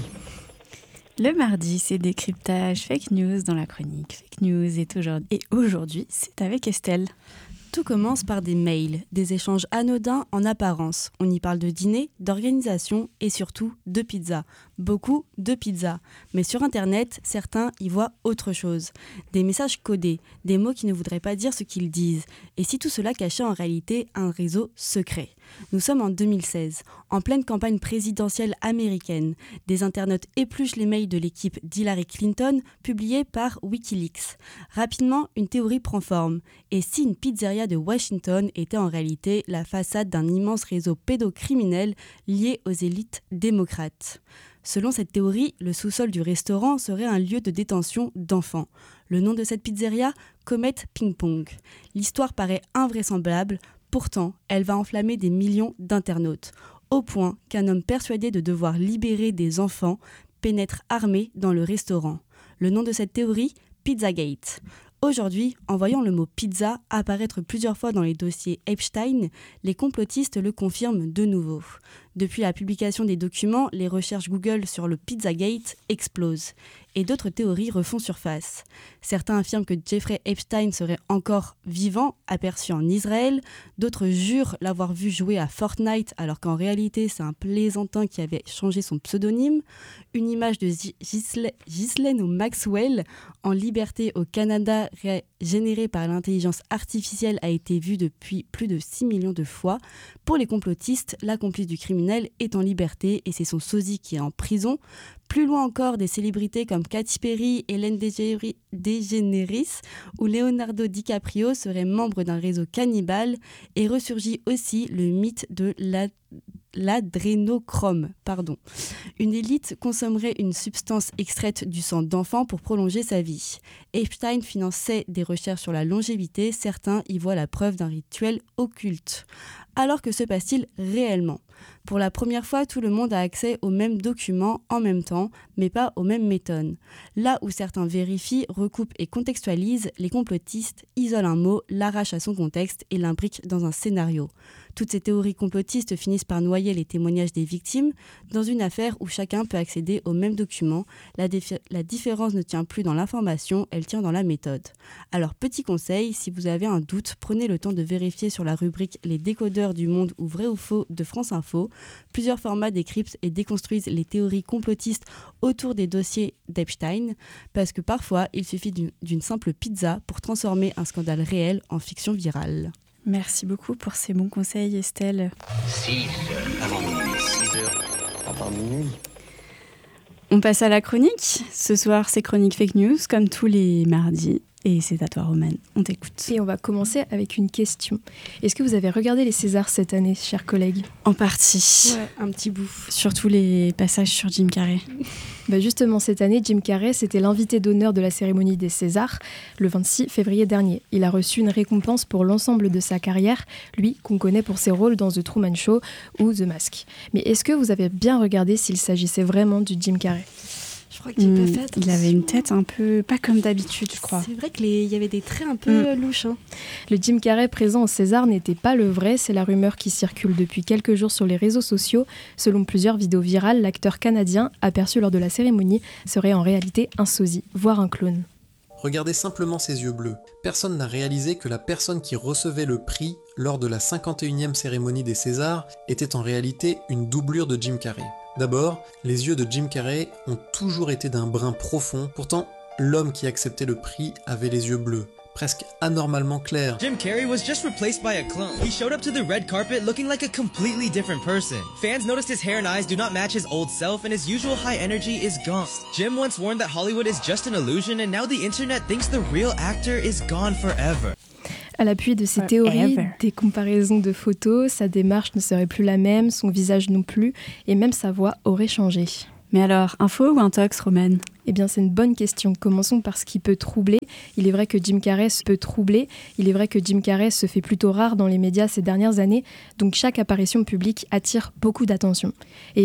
Le mardi, c'est décryptage fake news dans la chronique. Fake news est aujourd'hui. Et aujourd'hui, c'est avec Estelle. Tout commence par des mails, des échanges anodins en apparence. On y parle de dîner, d'organisation et surtout de pizza. Beaucoup de pizza. Mais sur Internet, certains y voient autre chose. Des messages codés, des mots qui ne voudraient pas dire ce qu'ils disent. Et si tout cela cachait en réalité un réseau secret ? Nous sommes en deux mille seize, en pleine campagne présidentielle américaine. Des internautes épluchent les mails de l'équipe d'Hillary Clinton publiés par Wikileaks. Rapidement, une théorie prend forme. Et si une pizzeria de Washington était en réalité la façade d'un immense réseau pédocriminel lié aux élites démocrates ? Selon cette théorie, le sous-sol du restaurant serait un lieu de détention d'enfants. Le nom de cette pizzeria ? Comet Ping Pong. L'histoire paraît invraisemblable, pourtant elle va enflammer des millions d'internautes, au point qu'un homme persuadé de devoir libérer des enfants pénètre armé dans le restaurant. Le nom de cette théorie ? Pizzagate. Aujourd'hui, en voyant le mot pizza apparaître plusieurs fois dans les dossiers Epstein, les complotistes le confirment de nouveau. Depuis la publication des documents, les recherches Google sur le Pizzagate explosent et d'autres théories refont surface. Certains affirment que Jeffrey Epstein serait encore vivant, aperçu en Israël. D'autres jurent l'avoir vu jouer à Fortnite alors qu'en réalité c'est un plaisantin qui avait changé son pseudonyme. Une image de Ghislaine Maxwell en liberté au Canada ré- générée par l'intelligence artificielle a été vue depuis plus de six millions de fois. Pour les complotistes, la complice du criminel est en liberté et c'est son sosie qui est en prison. Plus loin encore, des célébrités comme Katy Perry, Ellen DeGeneres ou Leonardo DiCaprio seraient membres d'un réseau cannibale et ressurgit aussi le mythe de la l'adrénochrome, pardon. Une élite consommerait une substance extraite du sang d'enfant pour prolonger sa vie. Epstein finançait des recherches sur la longévité, certains y voient la preuve d'un rituel occulte. Alors que se passe-t-il réellement ? Pour la première fois, tout le monde a accès aux mêmes documents en même temps, mais pas aux mêmes méthodes. Là où certains vérifient, recoupent et contextualisent, les complotistes isolent un mot, l'arrachent à son contexte et l'imbriquent dans un scénario. Toutes ces théories complotistes finissent par noyer les témoignages des victimes dans une affaire où chacun peut accéder aux mêmes documents. La, défi- la différence ne tient plus dans l'information, elle tient dans la méthode. Alors, petit conseil, si vous avez un doute, prenez le temps de vérifier sur la rubrique « Les décodeurs du monde » ou « Vrai ou faux » de France Info. Plusieurs formats décryptent et déconstruisent les théories complotistes autour des dossiers d'Epstein, parce que parfois, il suffit d'une, d'une simple pizza pour transformer un scandale réel en fiction virale. Merci beaucoup pour ces bons conseils, Estelle. six heures avant minuit, six heures avant minuit. On passe à la chronique. Ce soir, c'est Chronique Fake News, comme tous les mardis. Et c'est à toi, Romane. On t'écoute. Et on va commencer avec une question. Est-ce que vous avez regardé les Césars cette année, chers collègues ? En partie. Ouais, un petit bout. Surtout les passages sur Jim Carrey. Bah justement, cette année, Jim Carrey, c'était l'invité d'honneur de la cérémonie des Césars, le vingt-six février dernier. Il a reçu une récompense pour l'ensemble de sa carrière, lui qu'on connaît pour ses rôles dans The Truman Show ou The Mask. Mais est-ce que vous avez bien regardé s'il s'agissait vraiment du Jim Carrey ? Je crois que j'ai mmh, pas fait attention. Il avait une tête un peu pas comme d'habitude, je crois. C'est vrai qu'il y avait des traits un peu mmh. louches. Hein. Le Jim Carrey présent au César n'était pas le vrai, c'est la rumeur qui circule depuis quelques jours sur les réseaux sociaux. Selon plusieurs vidéos virales, l'acteur canadien, aperçu lors de la cérémonie, serait en réalité un sosie, voire un clone. Regardez simplement ses yeux bleus. Personne n'a réalisé que la personne qui recevait le prix lors de la cinquante et unième cérémonie des Césars était en réalité une doublure de Jim Carrey. D'abord, les yeux de Jim Carrey ont toujours été d'un brun profond, pourtant l'homme qui acceptait le prix avait les yeux bleus, presque anormalement clairs. Jim Carrey was just replaced by a clone. He showed up to the red carpet looking like a completely different person. Fans noticed his hair and eyes do not match his old self and his usual high energy is gone. Jim once warned that Hollywood is just an illusion and now the internet thinks the real actor is gone forever. À l'appui de ces théories, des comparaisons de photos, sa démarche ne serait plus la même, son visage non plus, et même sa voix aurait changé. Mais alors, info ou intox, Romane ? Eh bien, c'est une bonne question. Commençons par ce qui peut troubler. Il est vrai que Jim Carrey peut troubler. Il est vrai que Jim Carrey se fait plutôt rare dans les médias ces dernières années, donc chaque apparition publique attire beaucoup d'attention. Et